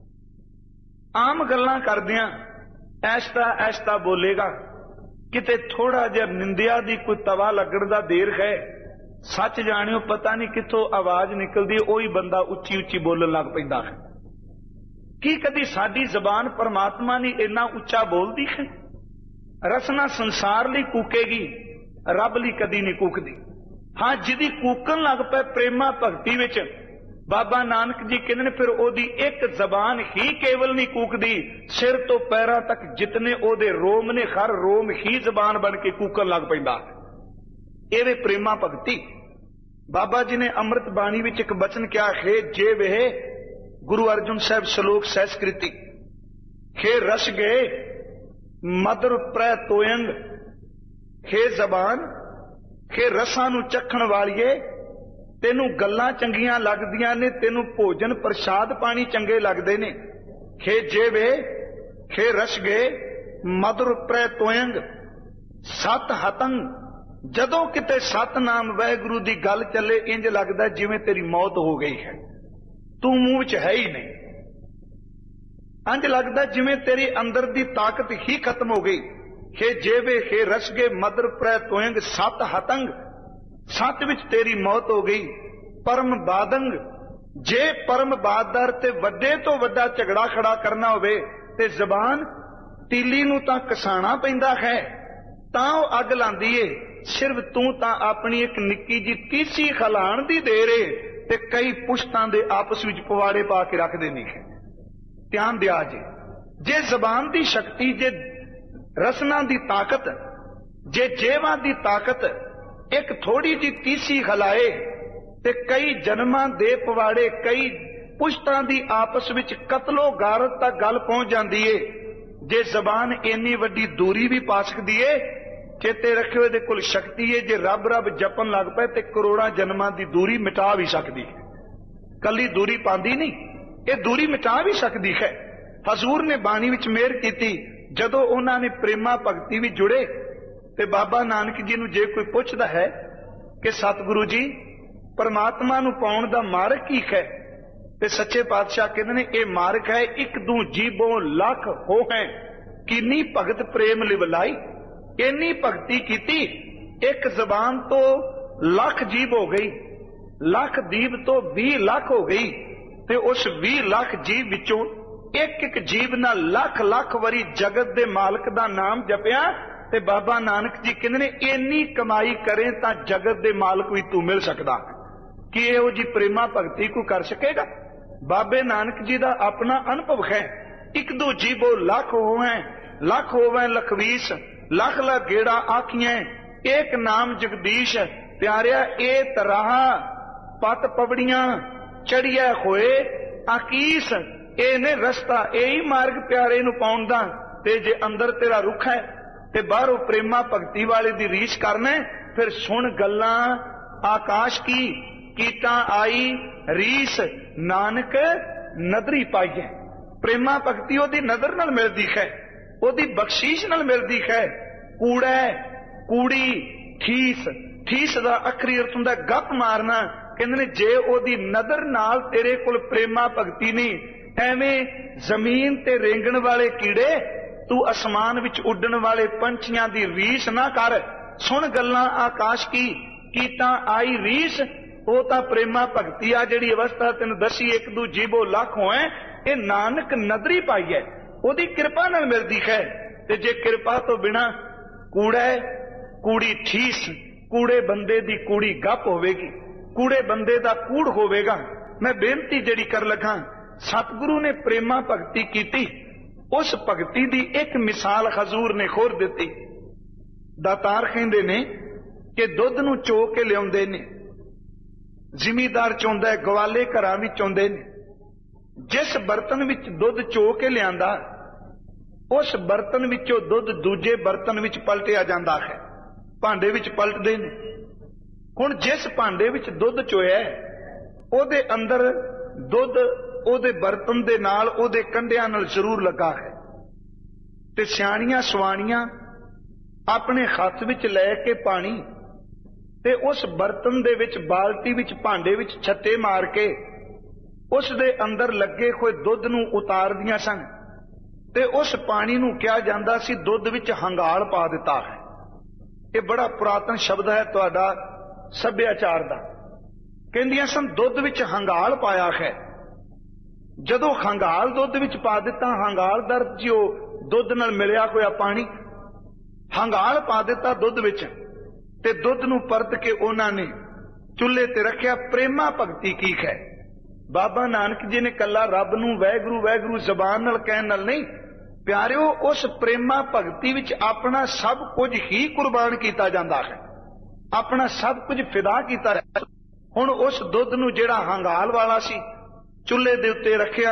आम गल्लां करदियां ऐसता ऐसता बोलेगा। किते थोड़ा जिहा निंदिया दी कोई तवा लगण दा देर है, सच जाणिओ पता नहीं कित्थों आवाज निकलदी, ओही बंदा उच्ची उच्ची बोलण लग पैंदा है। की कदी साडी जबान परमात्मा ने इन्ना उच्चा बोलदी है? रसना संसार लई कूकेगी, रब लई कदी नहीं कूकदी। हाँ, जिदी कूकन लग पे प्रेमा भगती विच, बाबा नानक जी कहते ने फिर ओदी एक जबान ही केवल नहीं कूकदी, सिर तो पैरां तक जितने ओदे रोम ने हर रोम ही जबान बन के कूकन लग पैंदा। एवे प्रेमा भगती। बाबा जी ने अमृत बाणी विच एक बचन क्या है, जे वे गुरु अर्जुन साहब श्लोक सहस्कृति, हे रस गए मधुर प्रै तोयंग, हे जबान हे रसां नूं चखण वालिए, तेनू गल्लां चंगियां लगदियां ने, तेनू भोजन प्रसाद पानी चंगे लगदे ने। हे जेवे हे रस गए मधुर प्रै तोयंग सत हतंग, जदों किते सतनाम वाहिगुरू दी गल चले इंज लगदा जिवें तेरी मौत हो गई है, तू मूंह च है ही नहीं। इंज लगदा जिवें तेरे अंदर दी ताकत ही खत्म हो गई। हे जेवे हे रसगे मधुर प्रै तोयंग सत हतंग, सत विच तेरी मौत हो गई। परम बादंग, जे परम बादर ते वड्डे तो वड्डा झगड़ा खड़ा करना होवे ते जबान तीली नूं तां कसाणा पैंदा है, तां ओह अग लांदी ए। सिर्फ तू तां अपनी एक निक्की जी तीसी खलाण दी देर ए ते कई पुश्तां दे आपस विच पवाड़े पा के रख देनी है। ध्यान दिया जे, जे जबान दी शक्ति, जे रसना दी ताकत, जे जेवा दी ताकत एक थोड़ी जी तीसी खलाए ते कई जन्मां दे पवाड़े, कई पुश्तां दी आपस विच कतलो गारत तक गल पहुंच जांदी है। जे जबान इन्नी वड्डी दूरी भी पा सकदी है, चेते रखियो इहदे कोल शक्ति है, जे रब रब जपन लग पए ते करोड़ां जन्मां दी दूरी मिटा भी सकदी है। कली दूरी पांदी नहीं, ये दूरी मिटा भी सकती है। हजूर ने बाणी विच मेहर कीती, जदों उन्हां ने प्रेमा भगती भी जुड़े ते बाबा नानक जी नूं जे कोई पुछदा है कि सतगुरु जी परमात्मा नूं पाउण दा मार्ग की है, ते सच्चे पातशाह कहंदे ने ये मार्ग है एक दू जीबों लख हो है, किन्नी भगत प्रेम लिवलाई। इन्नी भगती कीती, एक जबान तो लख जीब हो गई, लख दीब तो भी लख हो गई, ते उस भी लख जीव विचों एक एक जीव ना लख लख वारी जगत दे मालक दा नाम जपिया। ते बाबा नानक जी कहंदे ने इन्नी कमाई करें तां जगत दे मालक भी तू मिल सकदा। कि इहो जी प्रेमा भगती को कर सकेगा? बाबे नानक जी दा अपना अनुभव है। एक दो जीवो लख होवे, लख होवे लखवीस, लख लख गेड़ा आखियां, एक नाम जगदीश। प्यारिया ए तराह पत पवड़ियां चढ़िया होए आकीस, ए ने रस्ता यही मार्ग प्यारे नूं पाउण दा। ते जे अंदर तेरा रुख है ते बाहरों प्रेमा भगती वाले दी रीस करना, फिर सुन गल्लां आकाश की, कीटा आई रीस नानक नदरी पाई है। प्रेमा भगती ओदी नजर नाल मिलदी है, ओदी बख्शीश नाल मिलदी है। कूड़ा कूड़ी ठीस, ठीस दा अखरी अर्थ हुंदा गप मारना। कहंदे ने जे ओदी नजर नाल तेरे कोल प्रेमा भगती नहीं, एवें जमीन ते रेंगण वाले कीड़े, तू आसमान विच उड्डण वाले पंछियां दी रीस ना कर। सुन गल्लां आकाश की, कीता आई रीस। वो तां प्रेमा भगती आ जिहड़ी अवस्था तेन दसी एक दू जीबो लख होए, ये नानक नदरी पाई है, ओदी कृपा नाल मिलदी है। ते जे कृपा तो बिना कूड़ा कूड़ी ठीस, कूड़े बंदे दी कूड़ी गप होवेगी, कूड़े बंदे दा कूड़ होवेगा। मैं बेनती जिहड़ी कर लगा, सतगुरु ने प्रेमा भगती कीती, उस भगती दी एक मिसाल हजूर ने खोर दिती। दातार कहंदे ने कि दुध नूं चो के लियाउंदे ने, जिमीदार चोंदा है, गवाले घरां विच आउंदे ने। जिस बर्तन विच दुध चो के लियांदा, उस बर्तन विचों दुध दूजे बर्तन विच पलटिया जांदा है, भांडे विच पलटदे ने। हुण जिस भांडे विच दुध चोया ओहदे अंदर दुध ओहदे बर्तन दे नाल ओहदे कंढियां नाल जरूर लगा है। ते सियाणियां सवाणियां अपने हत्थ विच लै के पानी ते उस बर्तन दे विच बाल्टी विच भांडे विच छत्ते मार के उस दे अंदर लगे होए दुध नूं उतारदियां सन ते उस पानी नूं कहा जांदा सी दुध विच हंगाल पा दिता है। ये बड़ा पुरातन शब्द है तुहाडा सभ्याचार दा। कहंदियां सन दुध विच हंगाल पाया है। जदों हंगाल दुध विच पा दिता, हंगाल दर जो दुध नाल मिलिया होया पानी हंगाल पा दिता दुध विच, ते दुध नूं परत के उन्हां ने चुल्हे ते रखिया। प्रेमा भगती की है। बाबा नानक जी ने कला रब नूं वैगुरू वैगुरू जबान नाल कहण नाल नहीं, प्यारिओ उस प्रेमा भगती विच अपना सब कुछ ही कुर्बान किया जाता है, अपना सब कुछ फिदा किया है। हुण उस दुध नूं जिहड़ा हंगाल वाला सी चुल्हे दे उत्ते रखिया,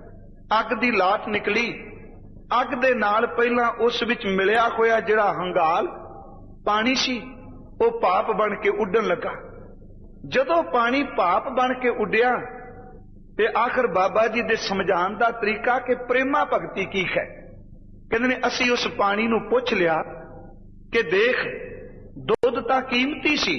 अग दी लाट निकली, अग दे नाल पहलां उस विच मिलिया होया जिहड़ा हंगाल पानी सी वो भाप बन के उड्डण लगा। जदों पानी भाप बन के उड्डिया ते आखिर बाबा जी दे समझाण दा तरीका कि प्रेमा भगती की है। कहंदे ने असीं उस पानी नूं पुछ लिया कि देख दुध तां कीमती सी,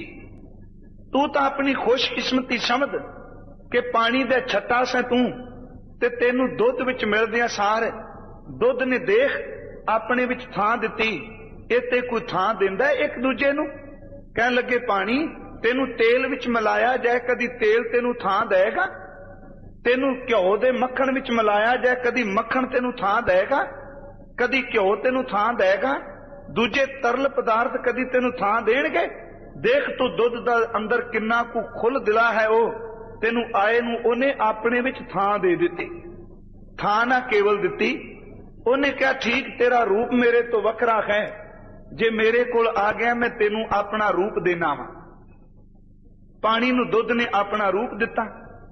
तू तां अपनी खुशकिस्मती समझ कि पानी दे छट्टा सैं तू ते तैनूं दुध विच मिलदियां सार दुध ने देख अपने विच थां दित्ती, इत्ते कोई थां दिंदा एक दूजे नूं। कहण लगे पानी तैनूं तेल विच मिलाया जाए कदी तेल तैनूं थां देगा, तैनूं घ्यो दे मक्खण विच मिलाया जाए कदी मक्खण तैनूं थां देगा, कदी घ्यो तैनूं थां देगा, दूजे तरल पदार्थ कदी तैनूं थां देणगे। देख तू दुध दा अंदर किन्ना कु खुल दिला है, वो तैनूं आए नूं ओने अपने विच थां दे दित्ती। थां ना केवल दित्ती, ओने कहा ठीक तेरा रूप मेरे तो वखरा है, जे मेरे कोल आ गया मैं तैनूं अपना रूप देना वा। पानी नूं दुध ने अपना रूप दिता।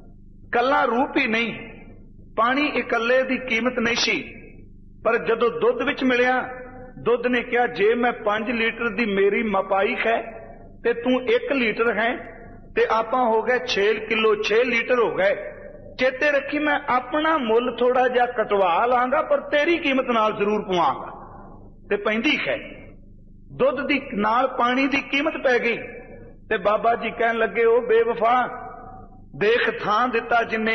कला रूप ही नहीं, पानी इकल्ले दी कीमत नहीं सी, पर जदों दुध विच मिलिया दुध ने कहा जे मैं पांच लीटर दी मेरी मपाई है ते तू एक लीटर है ते आपां हो गए छे किलो छे लीटर हो गए। चेते रखी मैं अपना मुल थोड़ा जा कटवा लांगा पर तेरी कीमत नाल जरूर पवांगा। ते पैंदी है दुध दी नाल पानी दी कीमत पै गई। ते बाबा जी कहन लगे ओ बेवफा देख थां दिता जिन्ने,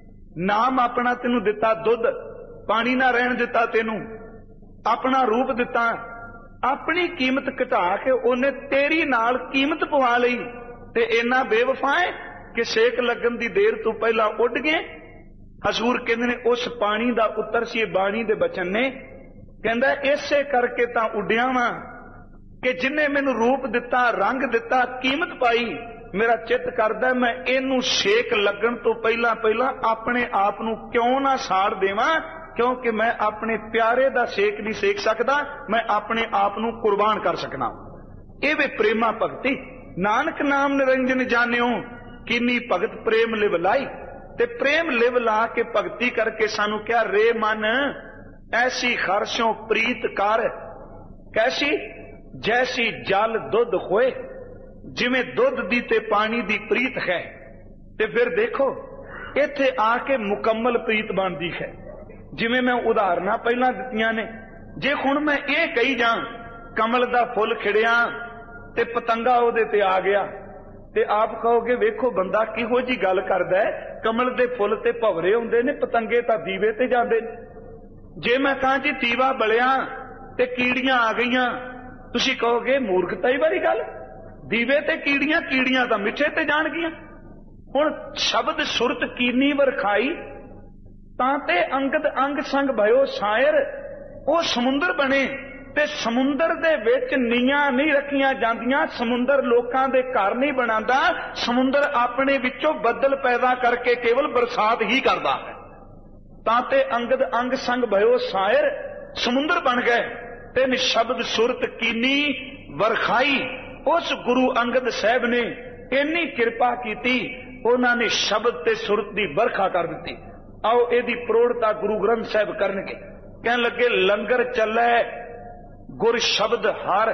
नाम अपना तेनू दिता दुध, पानी ना रहन दिता तेनू, अपना रूप दिता, अपनी कीमत घटा के उन्हें तेरी नाल कीमत पवा लई ते इन्ना बेवफा है कि सेक लगन दी देर तो पहला उड़ गए। हजूर कहंदे ने उस पानी दा उत्तर सी बाणी दे बचन ने, कहंदा इसे करके तां उड्डिया वां कि जिन्ने मैनू रूप दिता, रंग दिता, कीमत पाई, मेरा चित करदा मैं इनू सेक लगन तो पहला पहला अपने आप नू क्यों ना साड़ देवां, क्योंकि मैं अपने प्यारे दा सेक नहीं सेक सकदा, मैं अपने आप नू कुर्बान कर सकना। ये वे प्रेमा भगती। नानक नाम निरंजन जानियो किन्नी भगत प्रेम लिव लाई। ते प्रेम लिव ला के भगती करके सानू क्या रे मन ऐसी खरशों प्रीत कर, कैसी जैसी जल दुध होए, जिमें दुध दी ते पानी दी प्रीत है। ते फिर देखो इत्थे आके मुकम्मल प्रीत बनदी है। जिमें मैं उदाहरणा पहला दित्तियां ने, जे हुण मैं ये कही जा कमल दा फुल खिड़िया ते पतंगा ओहदे ते आ गया ते आप कहोगे वेखो बंदा किहो जी गल करदा है, कमल दे फुल ते भवरे हुंदे ने, पतंगे तां दीवे ते जांदे ने। जे मैं कहां जी दीवा बलिया ते कीड़ियां आ गईयां, तुसीं कहोगे मूर्खताई वाली गल, दीवे ते कीड़ियां, कीड़ियां तां मिੱਠੇ ते जाणगियां। हुण शब्द सुरत कीनी वरखाई तां ते अंगद अंग संग भयो शायर, वो समुंदर बने ਤੇ ਸਮੁੰਦਰ ਦੇ ਵਿੱਚ ਨੀਆਂ ਨਹੀਂ ਰੱਖੀਆਂ ਜਾਂਦੀਆਂ, ਸਮੁੰਦਰ ਲੋਕਾਂ ਦੇ ਘਰ ਨਹੀਂ ਬਣਾਉਂਦਾ, ਸਮੁੰਦਰ ਆਪਣੇ ਵਿੱਚੋਂ ਬੱਦਲ ਪੈਦਾ ਕਰਕੇ ਕੇਵਲ ਬਰਸਾਤ ਹੀ ਕਰਦਾ ਹੈ। ਤਾਂ ਤੇ ਅੰਗਦ ਅੰਗ ਸੰਗ ਭਇਓ ਸਾਇਰ, ਸਮੁੰਦਰ ਬਣ ਗਏ। ਤਿੰਨ ਸ਼ਬਦ ਸੁਰਤ ਕੀਨੀ ਵਰਖਾਈ, ਉਸ ਗੁਰੂ ਅੰਗਦ ਸਾਹਿਬ ਨੇ ਇੰਨੀ ਕਿਰਪਾ ਕੀਤੀ, ਉਹਨਾਂ ਨੇ ਸ਼ਬਦ ਤੇ ਸੁਰਤ ਦੀ ਵਰਖਾ ਕਰ ਦਿੱਤੀ। ਆਓ ਇਹਦੀ ਪ੍ਰੋੜਤਾ ਗੁਰੂ ਗ੍ਰੰਥ ਸਾਹਿਬ ਕਰਨਗੇ। ਕਹਿਣ ਲੱਗੇ ਲੰਗਰ ਚੱਲੇ ਗੁਰ ਸ਼ਬਦ ਹਰ,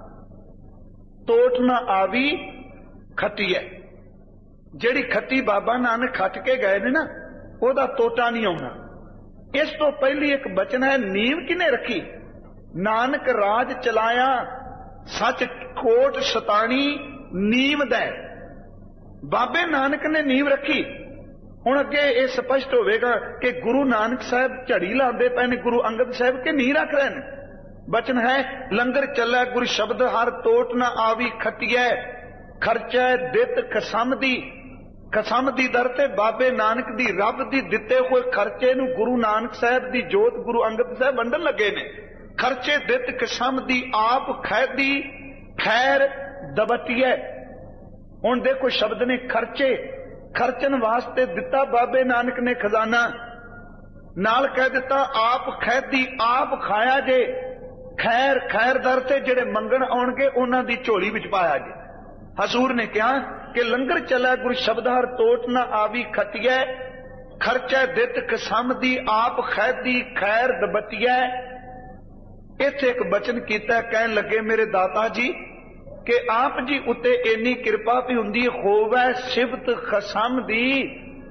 ਤੋਟ ਨਾ ਆਵੀ ਖੱਟੀਐ। ਜਿਹੜੀ ਖੱਟੀ ਬਾਬਾ ਨਾਨਕ ਖੱਟ ਕੇ ਗਏ ਨੇ ਨਾ, ਉਹਦਾ ਤੋਟਾ ਨਹੀਂ ਆਉਣਾ। ਇਸ ਤੋਂ ਪਹਿਲੀ ਇੱਕ ਬਚਨ ਹੈ, ਨੀਂਵ ਕਿਨੇ ਰੱਖੀ? ਨਾਨਕ ਰਾਜ ਚਲਾਇਆ ਸੱਚ ਕੋਟ ਸਤਾਣੀ ਨੀਂਵ ਦਾ। ਬਾਬੇ ਨਾਨਕ ਨੇ ਨੀਂਵ ਰੱਖੀ। ਹੁਣ ਅੱਗੇ ਇਹ ਸਪਸ਼ਟ ਹੋਵੇਗਾ ਕਿ ਗੁਰੂ ਨਾਨਕ ਸਾਹਿਬ ਝੜੀ ਲਾਉਂਦੇ ਪਏ ਨੇ, ਗੁਰੂ ਅੰਗਦ ਸਾਹਿਬ ਕੇ ਨੀਂਹ ਰੱਖ ਰਹੇ ਨੇ। ਬਚਨ ਹੈ ਲੰਗਰ ਚੱਲੇ ਗੁਰ ਸ਼ਬਦ ਹਰ, ਤੋਟ ਨਾ ਆਵੀ ਖੱਟੀਐ। ਖਰਚਾ ਦਿੱਤ ਖਸਮ ਦੀ, ਖਸਮ ਦੀ ਦਰ ਤੇ ਬਾਬੇ ਨਾਨਕ ਦੀ ਰੱਬ ਦੀ ਦਿੱਤੇ ਹੋਏ ਖਰਚੇ ਨੂੰ ਗੁਰੂ ਨਾਨਕ ਸਾਹਿਬ ਦੀ ਜੋਤ ਗੁਰੂ ਅੰਗਦ ਸਾਹਿਬ ਵੰਡਣ ਲੱਗੇ ਨੇ। ਖਰਚੇ ਦਿੱਤ ਖਸਮ ਦੀ ਆਪ ਖੈਦੀ ਖੈਰ ਦਬਟੀਐ। ਹੁਣ ਦੇਖੋ ਸ਼ਬਦ ਨੇ ਖਰਚੇ, ਖਰਚਣ ਵਾਸਤੇ ਦਿੱਤਾ ਬਾਬੇ ਨਾਨਕ ਨੇ ਖਜ਼ਾਨਾ, ਨਾਲ ਕਹਿ ਦਿੱਤਾ ਆਪ ਖੈਦੀ ਆਪ ਖਾਇਆ ਜੇ। ਖੈਰ ਖੈਰ ਦਰ ਤੇ ਜਿਹੜੇ ਮੰਗਣ ਆਉਣਗੇ ਉਹਨਾਂ ਦੀ ਝੋਲੀ ਵਿੱਚ ਪਾਇਆ ਜੇ। ਹਜ਼ੂਰ ਨੇ ਕਿਹਾ ਕਿ ਲੰਗਰ ਚੱਲਿਆ ਗੁਰ ਸ਼ਬਦ ਹਰ, ਤੋਟ ਨਾ ਆਵੀ ਖੱਟੀਐ। ਖਰਚਾ ਦਿੱਤ ਕਸਮ ਦੀ ਆਪ ਖੈਦੀ ਖੈਰ ਦਬਟੀਐ। ਇੱਥੇ ਇੱਕ ਬਚਨ ਕੀਤਾ, ਕਹਿਣ ਲੱਗੇ ਮੇਰੇ ਦਾਤਾ ਜੀ ਕਿ ਆਪ ਜੀ ਉੱਤੇ ਇੰਨੀ ਕਿਰਪਾ ਵੀ ਹੁੰਦੀ, ਹੋਵੇ ਸਿਫਤ ਖਸਮ ਦੀ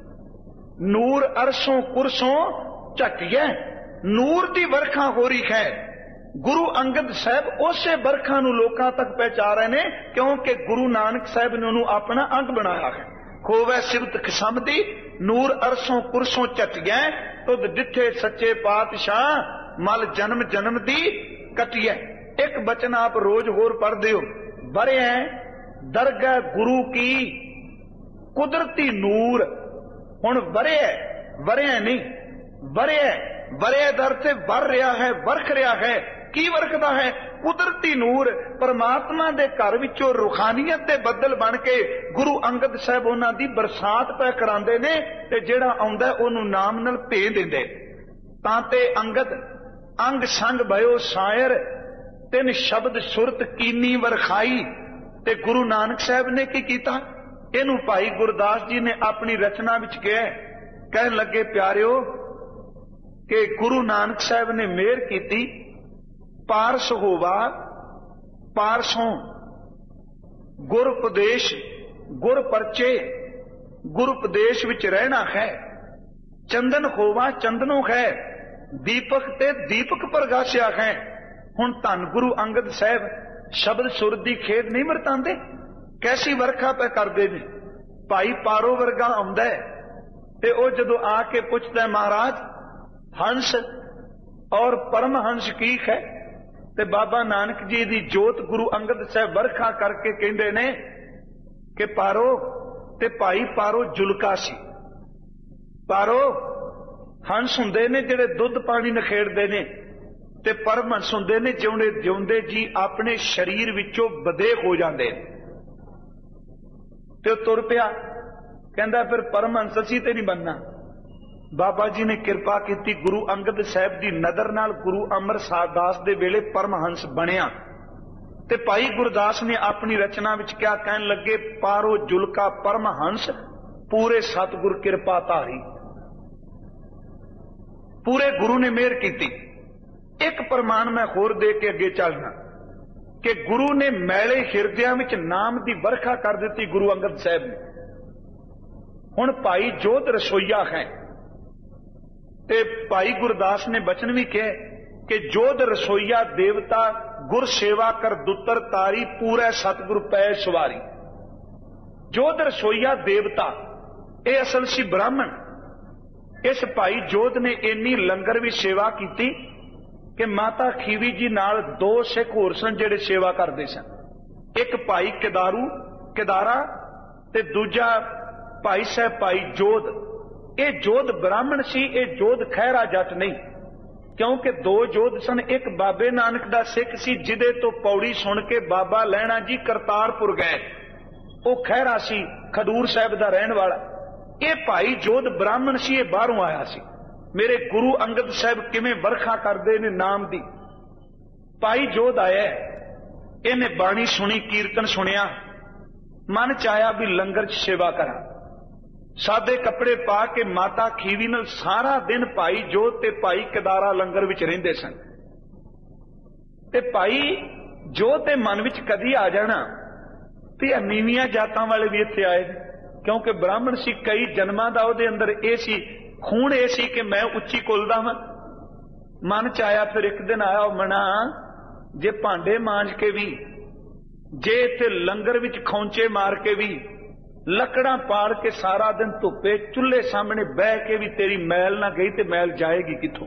ਨੂਰ ਅਰਸ਼ੋਂ ਕੁਰਸੋਂ ਝਟੀਐ। ਨੂਰ ਦੀ ਵਰਖਾ ਹੋ ਰਹੀ ਹੈ। ਗੁਰੂ ਅੰਗਦ ਸਾਹਿਬ ਉਸੇ ਵਰਖਾ ਨੂੰ ਲੋਕਾਂ ਤੱਕ ਪਹੁੰਚਾ ਰਹੇ ਨੇ, ਕਿਉਂਕਿ ਗੁਰੂ ਨਾਨਕ ਸਾਹਿਬ ਨੇ ਉਹਨੂੰ ਆਪਣਾ ਅੰਗ ਬਣਾਇਆ ਹੈ। ਹੋਵੇ ਸਿਫਤ ਖਸਮ ਦੀ ਨੂਰ ਅਰਸ਼ੋਂ ਕੁਰਸੋਂ ਝਟੀਐ, ਤੁਧ ਡਿੱਠੇ ਸੱਚੇ ਪਾਤਸ਼ਾਹ ਮਲ ਜਨਮ ਜਨਮ ਦੀ ਕਟੀਐ। ਇੱਕ ਬਚਨ ਆਪ ਰੋਜ਼ ਹੋਰ ਪੜ੍ਹਦੇ ਹੋ, ਵਰਿਆ ਦਰਗਾਹ ਗੁਰੂ ਕੀ ਕੁਦਰਤੀ ਨੂਰ। ਹੁਣ ਵਰਿਆ ਵਰਿਆ ਨਹੀਂ, ਵਰਿਆ ਵਰਿਆ ਦਰ ਤੇ ਵਰ ਰਿਹਾ ਹੈ, ਵਰਖ ਰਿਹਾ ਹੈ। ਕੀ ਵਰਖਦਾ ਹੈ? ਕੁਦਰਤੀ ਨੂਰ। ਪਰਮਾਤਮਾ ਦੇ ਘਰ ਵਿੱਚੋਂ ਰੂਹਾਨੀਅਤ ਦੇ ਬੱਦਲ ਬਣ ਕੇ ਗੁਰੂ ਅੰਗਦ ਸਾਹਿਬ ਉਹਨਾਂ ਦੀ ਬਰਸਾਤ ਪੈ ਕਰਾਉਂਦੇ ਨੇ, ਤੇ ਜਿਹੜਾ ਆਉਂਦਾ ਉਹਨੂੰ ਨਾਮ ਨਾਲ ਭੇ ਦਿੰਦੇ। ਤਾਂ ਤੇ ਅੰਗਦ ਅੰਗ ਸੰਗ ਭਇਓ ਸਾਇਰ, ਤਿੰਨ ਸ਼ਬਦ ਸੁਰਤ ਕੀਨੀ ਵਰਖਾਈ। ਤੇ ਗੁਰੂ ਨਾਨਕ ਸਾਹਿਬ ਨੇ ਕੀ ਕੀਤਾ? ਇਹਨੂੰ ਭਾਈ ਗੁਰਦਾਸ ਜੀ ਨੇ ਆਪਣੀ ਰਚਨਾ ਵਿੱਚ ਕਿਹਾ। ਕਹਿਣ ਲੱਗੇ ਪਿਆਰਿਓ ਕਿ ਗੁਰੂ ਨਾਨਕ ਸਾਹਿਬ ਨੇ ਮਿਹਰ ਕੀਤੀ, ਪਾਰਸ ਹੋਵਾ ਪਾਰਸੋਂ ਗੁਰ ਉਪਦੇਸ਼ ਗੁਰ ਪਰਚੇ, ਗੁਰ ਉਪਦੇਸ਼ ਵਿੱਚ ਰਹਿਣਾ ਹੈ। ਚੰਦਨ ਹੋਵਾ ਚੰਦਨੋਂ ਹੈ, ਦੀਪਕ ਤੇ ਦੀਪਕ ਪ੍ਰਗਾਸਿਆ ਹੈ। ਹੁਣ ਧੰਨ ਗੁਰੂ ਅੰਗਦ ਸਾਹਿਬ ਸ਼ਬਦ ਸੁਰ ਦੀ ਖੇਡ ਨਹੀਂ ਵਰਤਾਂਦੇ, ਕੈਸੀ ਵਰਖਾ ਪੈ ਕਰਦੇ ਨੇ। ਭਾਈ ਪਾਰੋ ਵਰਗਾ ਆਉਂਦਾ ਤੇ ਉਹ ਜਦੋਂ ਆ ਕੇ ਪੁੱਛਦਾ ਮਹਾਰਾਜ ਹੰਸ ਔਰ ਪਰਮਹੰਸ ਕੀ ਹੈ, ਤੇ ਬਾਬਾ ਨਾਨਕ ਜੀ ਦੀ ਜੋਤ ਗੁਰੂ ਅੰਗਦ ਸਾਹਿਬ ਵਰਖਾ ਕਰਕੇ ਕਹਿੰਦੇ ਨੇ ਕਿ ਪਾਰੋ, ਤੇ ਭਾਈ ਪਾਰੋ ਜੁਲਕਾ ਸੀ। ਪਾਰੋ ਹੰਸ ਹੁੰਦੇ ਨੇ ਜਿਹੜੇ ਦੁੱਧ ਪਾਣੀ ਨਖੇੜਦੇ ਨੇ, ਤੇ ਪਰਮਹੰਸ ਹੁੰਦੇ ਨੇ ਜਿਉਂਦੇ ਜਿਉਂਦੇ ਜੀ ਆਪਣੇ ਸਰੀਰ ਵਿੱਚੋਂ ਬਦੇ ਹੋ ਜਾਂਦੇ ਨੇ। ਤੇ ਉਹ ਤੁਰ ਪਿਆ, ਕਹਿੰਦਾ ਫਿਰ ਪਰਮਹੰਸ ਅਸੀਂ ਤੇ ਨਹੀਂ ਬਣਨਾ। ਬਾਬਾ ਜੀ ਨੇ ਕਿਰਪਾ ਕੀਤੀ, ਗੁਰੂ ਅੰਗਦ ਸਾਹਿਬ ਦੀ ਨਜ਼ਰ ਨਾਲ ਗੁਰੂ ਅਮਰਦਾਸ ਦਾਸ ਦੇ ਵੇਲੇ ਪਰਮਹੰਸ ਬਣਿਆ। ਤੇ ਭਾਈ ਗੁਰਦਾਸ ਨੇ ਆਪਣੀ ਰਚਨਾ ਵਿੱਚ ਕਿਹਾ, ਕਹਿਣ ਲੱਗੇ ਪਾਰੋ ਜੁਲਕਾ ਪਰਮਹੰਸ, ਪੂਰੇ ਸਤਿਗੁਰ ਕਿਰਪਾ ਧਾਰੀ। ਪੂਰੇ ਗੁਰੂ ਨੇ ਮਿਹਰ ਕੀਤੀ। ਇੱਕ ਪ੍ਰਮਾਣ ਮੈਂ ਹੋਰ ਦੇ ਕੇ ਅੱਗੇ ਚੱਲਣਾ ਕਿ ਗੁਰੂ ਨੇ ਮੈਲੇ ਹਿਰਦਿਆਂ ਵਿੱਚ ਨਾਮ ਦੀ ਵਰਖਾ ਕਰ ਦਿੱਤੀ ਗੁਰੂ ਅੰਗਦ ਸਾਹਿਬ ਨੇ। ਹੁਣ ਭਾਈ ਜੋਧ ਰਸੋਈਆ ਹੈ, ਤੇ ਭਾਈ ਗੁਰਦਾਸ ਨੇ ਬਚਨ ਵੀ ਕਿਹਾ ਕਿ ਜੋਧ ਰਸੋਈਆ ਦੇਵਤਾ ਗੁਰ ਸੇਵਾ ਕਰ ਦੁੱਤਰ ਤਾਰੀ, ਪੂਰੇ ਸਤਿਗੁਰ ਪੈ ਸਵਾਰੀ। ਜੋਧ ਰਸੋਈਆ ਦੇਵਤਾ ਇਹ ਅਸਲ ਸੀ ਬ੍ਰਾਹਮਣ। ਇਸ ਭਾਈ ਜੋਧ ਨੇ ਇੰਨੀ ਲੰਗਰ ਵੀ ਸੇਵਾ ਕੀਤੀ ਕਿ ਮਾਤਾ ਖੀਵੀ ਜੀ ਨਾਲ ਦੋ ਸਿੱਖ ਹੋਰ ਸਨ ਜਿਹੜੇ ਸੇਵਾ ਕਰਦੇ ਸਨ। ਇੱਕ ਭਾਈ ਕਿਦਾਰੂ ਕਿਦਾਰਾ ਤੇ ਦੂਜਾ ਭਾਈ ਸਾਹਿਬ ਭਾਈ ਜੋਧ। ਇਹ ਜੋਧ ਬ੍ਰਾਹਮਣ ਸੀ, ਇਹ ਜੋਧ ਖਹਿਰਾ ਜੱਟ ਨਹੀਂ। क्योंकि दो जोध सन। एक बाबे नानक दा सिख सी जिदे तो पौड़ी सुन के बाबा लैणा जी करतारपुर गए, वो खैरा सी खडूर साहब दा रहन वाला। ये भाई जोध ब्राह्मण सी, ये बाहरों आया सी। मेरे गुरु अंगद साहब किवें बरखा करदे ने नाम दी। भाई जोध आया, इन्हें बाणी सुनी, कीर्तन सुनिया, मन च आया भी लंगर च सेवा करा। सादे कपड़े पा के माता खीवी नाल सारा दिन भाई जोध ते भाई केदारा लंगर विच रहिंदे सन। ते भाई जोध दे मन विच कदी आ जाना भी नीवियां जातां वाले भी इत्थे आए, क्योंकि ब्राह्मण सी, कई जन्मां दा उहदे अंदर ए सी खून, ए सी कि मैं उच्ची कुल दा वां। मन च आया, फिर एक दिन आया मना, जे भांडे मांज के भी, जे इत्थे लंगर विच खौंचे मार के भी, लकड़ा पाड़ के सारा दिन धुप्पे चुल्हे सामने बह के भी तेरी मैल ना गई ते मैल जाएगी किथों।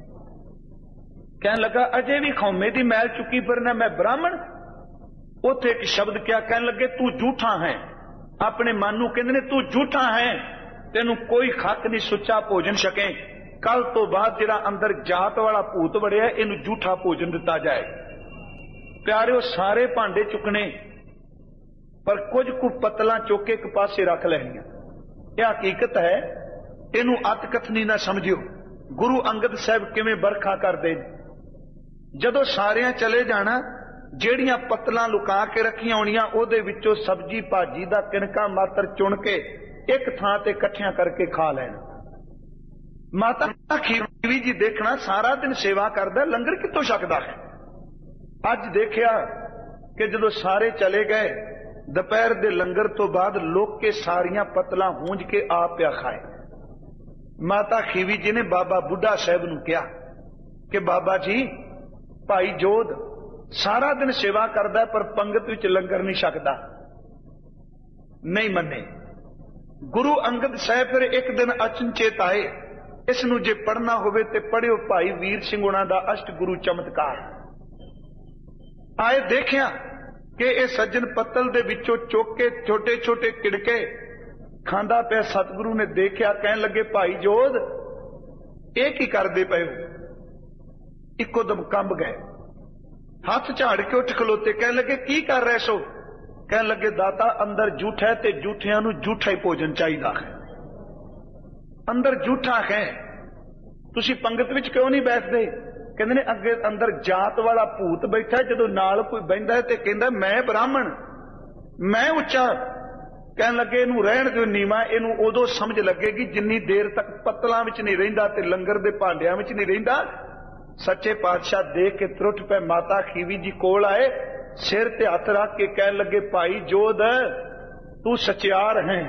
कहने लगा अजे भी खौमे दी मैल चुकी फिरना, मैं ब्राह्मण। उथे एक शब्द क्या कहने लगे, तू झूठा है। अपने मन नूं कहंदे ने तू झूठा है, तेनू कोई खक नहीं सुच्चा भोजन छके। कल तो बाद जिहड़ा अंदर जात वाला भूत वड़िया, इनू झूठा भोजन दिता जाए। प्यारिओ, सारे भांडे चुकने पर कुछ कु पतला चुक के एक पासे रख लैनियां। यह हकीकत है, इनू अत कथनी ना समझियो। गुरु अंगद साहब किवें बरखा करदे, जदों सारियां चले जाना, ਜਿਹੜੀਆਂ पत्तलां लुका के रखियां होणियां ਉਹਦੇ ਵਿੱਚੋਂ सब्जी भाजी ਦਾ ਕਿਣਕਾ ਮਾਤਰ ਚੁਣ ਕੇ ਇੱਕ ਥਾਂ ਤੇ ਇਕੱਠਿਆਂ ਕਰਕੇ ਖਾ ਲੈਣਾ। ਮਾਤਾ ਖੀਵੀ ਜੀ ਦੇਖਣਾ ਸਾਰਾ ਦਿਨ ਸੇਵਾ ਕਰਦਾ, ਲੰਗਰ ਕਿੱਥੋਂ ਛਕਦਾ ਹੈ। ਅੱਜ ਦੇਖਿਆ ਕਿ ਜਦੋਂ ਸਾਰੇ ਚਲੇ ਗਏ, ਦੁਪਹਿਰ ਦੇ ਲੰਗਰ ਤੋਂ ਬਾਅਦ ਲੋਕ ਕੇ ਸਾਰੀਆਂ ਪਤਲਾਂ ਹੂੰਝ ਕੇ ਆਪ ਪਿਆ ਖਾਏ। ਮਾਤਾ ਖੀਵੀ ਜੀ ਨੇ ਬਾਬਾ ਬੁੱਢਾ ਸਾਹਿਬ ਨੂੰ ਕਿਹਾ ਕਿ ਬਾਬਾ ਜੀ, ਭਾਈ ਜੋਧ सारा दिन सेवा करदा पर पंगत विच लंगर नहीं छकदा। नहीं मन्ने। गुरु अंगद साहब फिर एक दिन अचनचेत आए, इसनूं जे पढ़ना होवे ते पढ़ियो भाई वीर सिंह हुणां दा अष्ट गुरु चमत्कार। आए देखिया कि इह सज्जन पत्तल दे विचों चुक के छोटे छोटे किड़के खांदा पिया। सतगुरु ने देखिया, कहन लगे भाई जोध इह की करदे पए हो। इक्को दम कंब गए, हाथ झाड़ के उठ खलोते, कह लगे की कर रहे सो। कह लगे दाता अंदर झूठा है ते झूठियां नूं झूठा ही भोजन चाहिदा है। अंदर झूठा है, तुसी पंगत विच क्यों नहीं बैठदे। कहंदे ने अगे अंदर जात वाला भूत बैठा, जदों नाल कोई बहिंदा है ते कहंदा मैं ब्राह्मण, मैं उच्चा। कहन लगे इनू रहण दिओ नीवा, इनू उदों समझ लगेगी जिन्नी देर तक पत्तलां विच नहीं रहिंदा ते लंगर दे भांडियां विच नहीं रहिंदा। सच्चे पातशाह देख के त्रुट पे माता खीवी जी कोल आए, सिर ते हथ रख के कहन लगे भाई जोध तू सचियार है,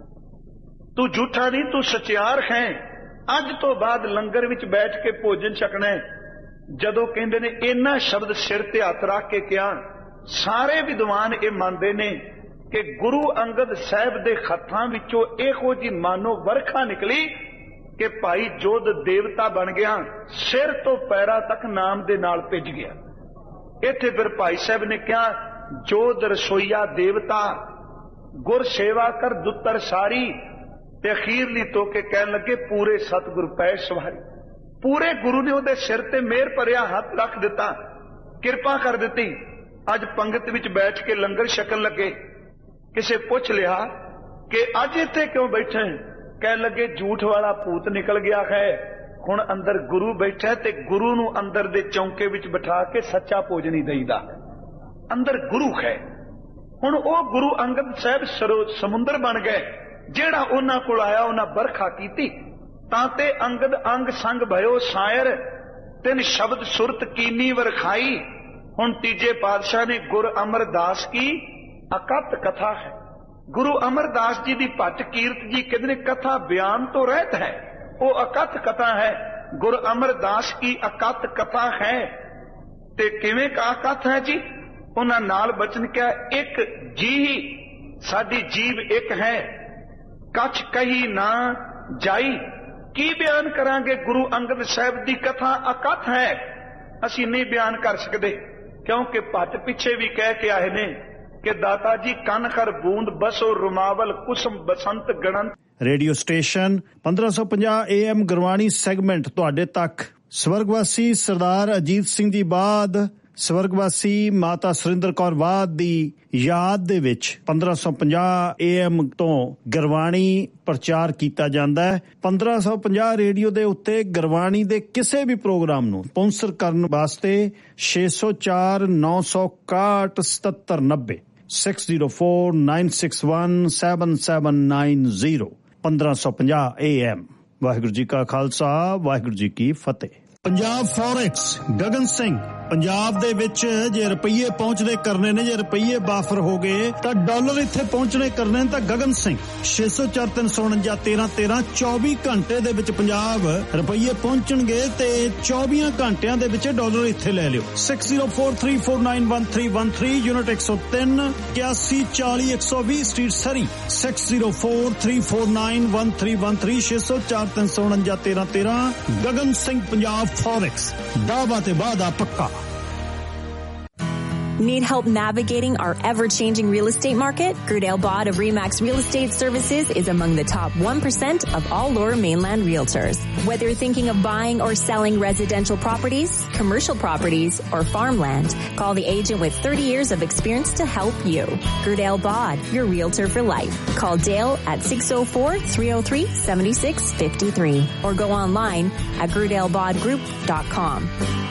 तू झूठा नहीं, तू सचियार है। अज तो बाद लंगर विच बैठ के भोजन छकना है। जदों कहंदे ने इन्ना शब्द सिर ते हथ रख के कहा, सारे विद्वान ये मानते ने कि गुरु अंगद साहब दे खत्तां विचों इहो जी मानो वरखा निकली कि भाई जोध देवता बन गया, सिर तो पैरा तक नाम दे नाल भिज गया। इत्थे फिर भाई साहब ने कहा, जोध रसोईया देवता, गुर सेवा कर दुत्तर सारी। ते अखीरली तो के कहन लगे पूरे सतगुर पै सवारी। पूरे गुरु ने उहदे सिर ते मेहर भरिया हथ रख दिता, किरपा कर दी। अज पंगत विच बैठ के लंगर छकन लगे। किसे पुछ लिया कि अज इत्थे क्यों बैठे। कह लगे झूठ वाला भूत निकल गया है, हुण अंदर गुरु बैठा है ते गुरु नूं अंदर दे चौंके विच बिठा के सच्चा भोजन ही दईदा। अंदर गुरु है। हुण ओ गुरु अंगद साहब सरो समुंदर बन गए। जेड़ा उन्हां कोल आया उन्हां बरखा कीती, तां ते अंगद अंग संग भयो सायर, तिन शब्द सुरत कीनी वरखाई। हुण तीजे पातशाह ने गुर अमरदास की अकत कथा है। गुरु अमरदास जी की भट्ट कीरत जी कहते ने कथा बयान तो रहत है, वो अकथ कथा है। गुरु अमरदास की अकथ कथा है। ते किवें का अकथ है जी। उन्हां नाल बचन क्या, एक जी साडी जीव एक है, कछ कही ना जाई। की बयान करांगे। गुरु अंगद साहब की कथा अकथ है, असी नहीं बयान कर सकते, क्योंकि भट्ट पिछे भी कह के आए ने कि दाता जी कन खर बूंद बसो रुमावल कुसम बसंत गणंत। रेडियो स्टेशन पंद्रह सौ पचास ए एम गुरबाणी सैगमेंट तुहाडे तक ਸਵਰਗਵਾਸੀ ਸਰਦਾਰ ਅਜੀਤ ਸਿੰਘ ਜੀ ਬਾਦ, ਸਵਰਗਵਾਸੀ ਮਾਤਾ ਸੁਰਿੰਦਰ ਕੌਰ ਬਾਦ ਦੀ ਯਾਦ ਦੇ ਵਿੱਚ ਪੰਦਰਾਂ ਸੌ ਪੰਜਾਹ ਏ ਐਮ ਤੋਂ ਗੁਰਬਾਣੀ ਪ੍ਰਚਾਰ ਕੀਤਾ ਜਾਂਦਾ ਹੈ। ਪੰਦਰਾਂ ਸੌ ਪੰਜਾਹ ਰੇਡੀਓ ਦੇ ਉੱਤੇ ਗੁਰਬਾਣੀ ਦੇ ਕਿਸੇ ਵੀ ਪ੍ਰੋਗਰਾਮ ਨੂੰ ਸਪਾਂਸਰ ਕਰਨ ਵਾਸਤੇ ਛੇ ਸੌ ਚਾਰ ਨੌ ਸੌ ਇਕਾਹਠ ਸਤੱਤਰ ਨੱਬੇ six zero four nine six one seven seven nine zero ਪੰਦਰਾਂ ਸੌ ਪੰਜਾਹ ਏ ਐਮ। ਵਾਹਿਗੁਰੂ ਜੀ ਕਾ ਖਾਲਸਾ, ਵਾਹਿਗੁਰੂ ਜੀ ਕੀ ਫਤਿਹ। ਪੰਜਾਬ ਫੋਰੈਕਸ ਗਗਨ ਸਿੰਘ, ਪੰਜਾਬ ਦੇ ਵਿੱਚ ਜੇ ਰੁਪਈਏ ਪਹੁੰਚਦੇ ਕਰਨੇ ਨੇ, ਜੇ ਰੁਪਈਏ ਬਾਫਰ ਹੋ ਗਏ ਤਾਂ ਡਾਲਰ ਇੱਥੇ ਪਹੁੰਚਣੇ ਕਰਨੇ ਨੇ ਤਾਂ ਗਗਨ ਸਿੰਘ ਛੇ ਸੌ ਚਾਰ ਤਿੰਨ ਸੌ ਉਣੰਜਾ ਤੇਰਾਂ ਤੇਰਾਂ ਚੌਵੀ ਘੰਟੇ ਦੇ ਵਿੱਚ ਪੰਜਾਬ ਰੁਪਈਏ ਪਹੁੰਚਣਗੇ ਤੇ ਚੌਵੀਆਂ ਘੰਟਿਆਂ ਦੇ ਵਿੱਚ ਡਾਲਰ ਇੱਥੇ ਲੈ ਲਿਓ। Six zero four three four nine one three one three unit ਇੱਕ ਸੌ ਤਿੰਨ ਇਕਿਆਸੀ ਚਾਲੀ ਇੱਕ ਸੌ ਵੀਹ ਸਟਰੀਟ ਸਰੀ six zero four three four nine one three one three ਛੇ ਸੌ ਚਾਰ ਤਿੰਨ ਸੌ ਉਣੰਜਾ ਤੇਰਾਂ ਤੇਰਾਂ ਗਗਨ ਸਿੰਘ ਪੰਜਾਬ ਫੋਰੈਕਸ, ਦਾਅਵਾ ਤੇ ਵਾਅਦਾ ਪੱਕਾ। Need help navigating our ever-changing real estate market? Gerdale Bod of Remax Real Estate Services is among the top one percent of all Lower Mainland realtors. Whether you're thinking of buying or selling residential properties, commercial properties, or farmland, call the agent with thirty years of experience to help you. Gerdale Bod, your realtor for life. Call Dale at six oh four, three oh three, seven six five three or go online at gerdale bod group dot com.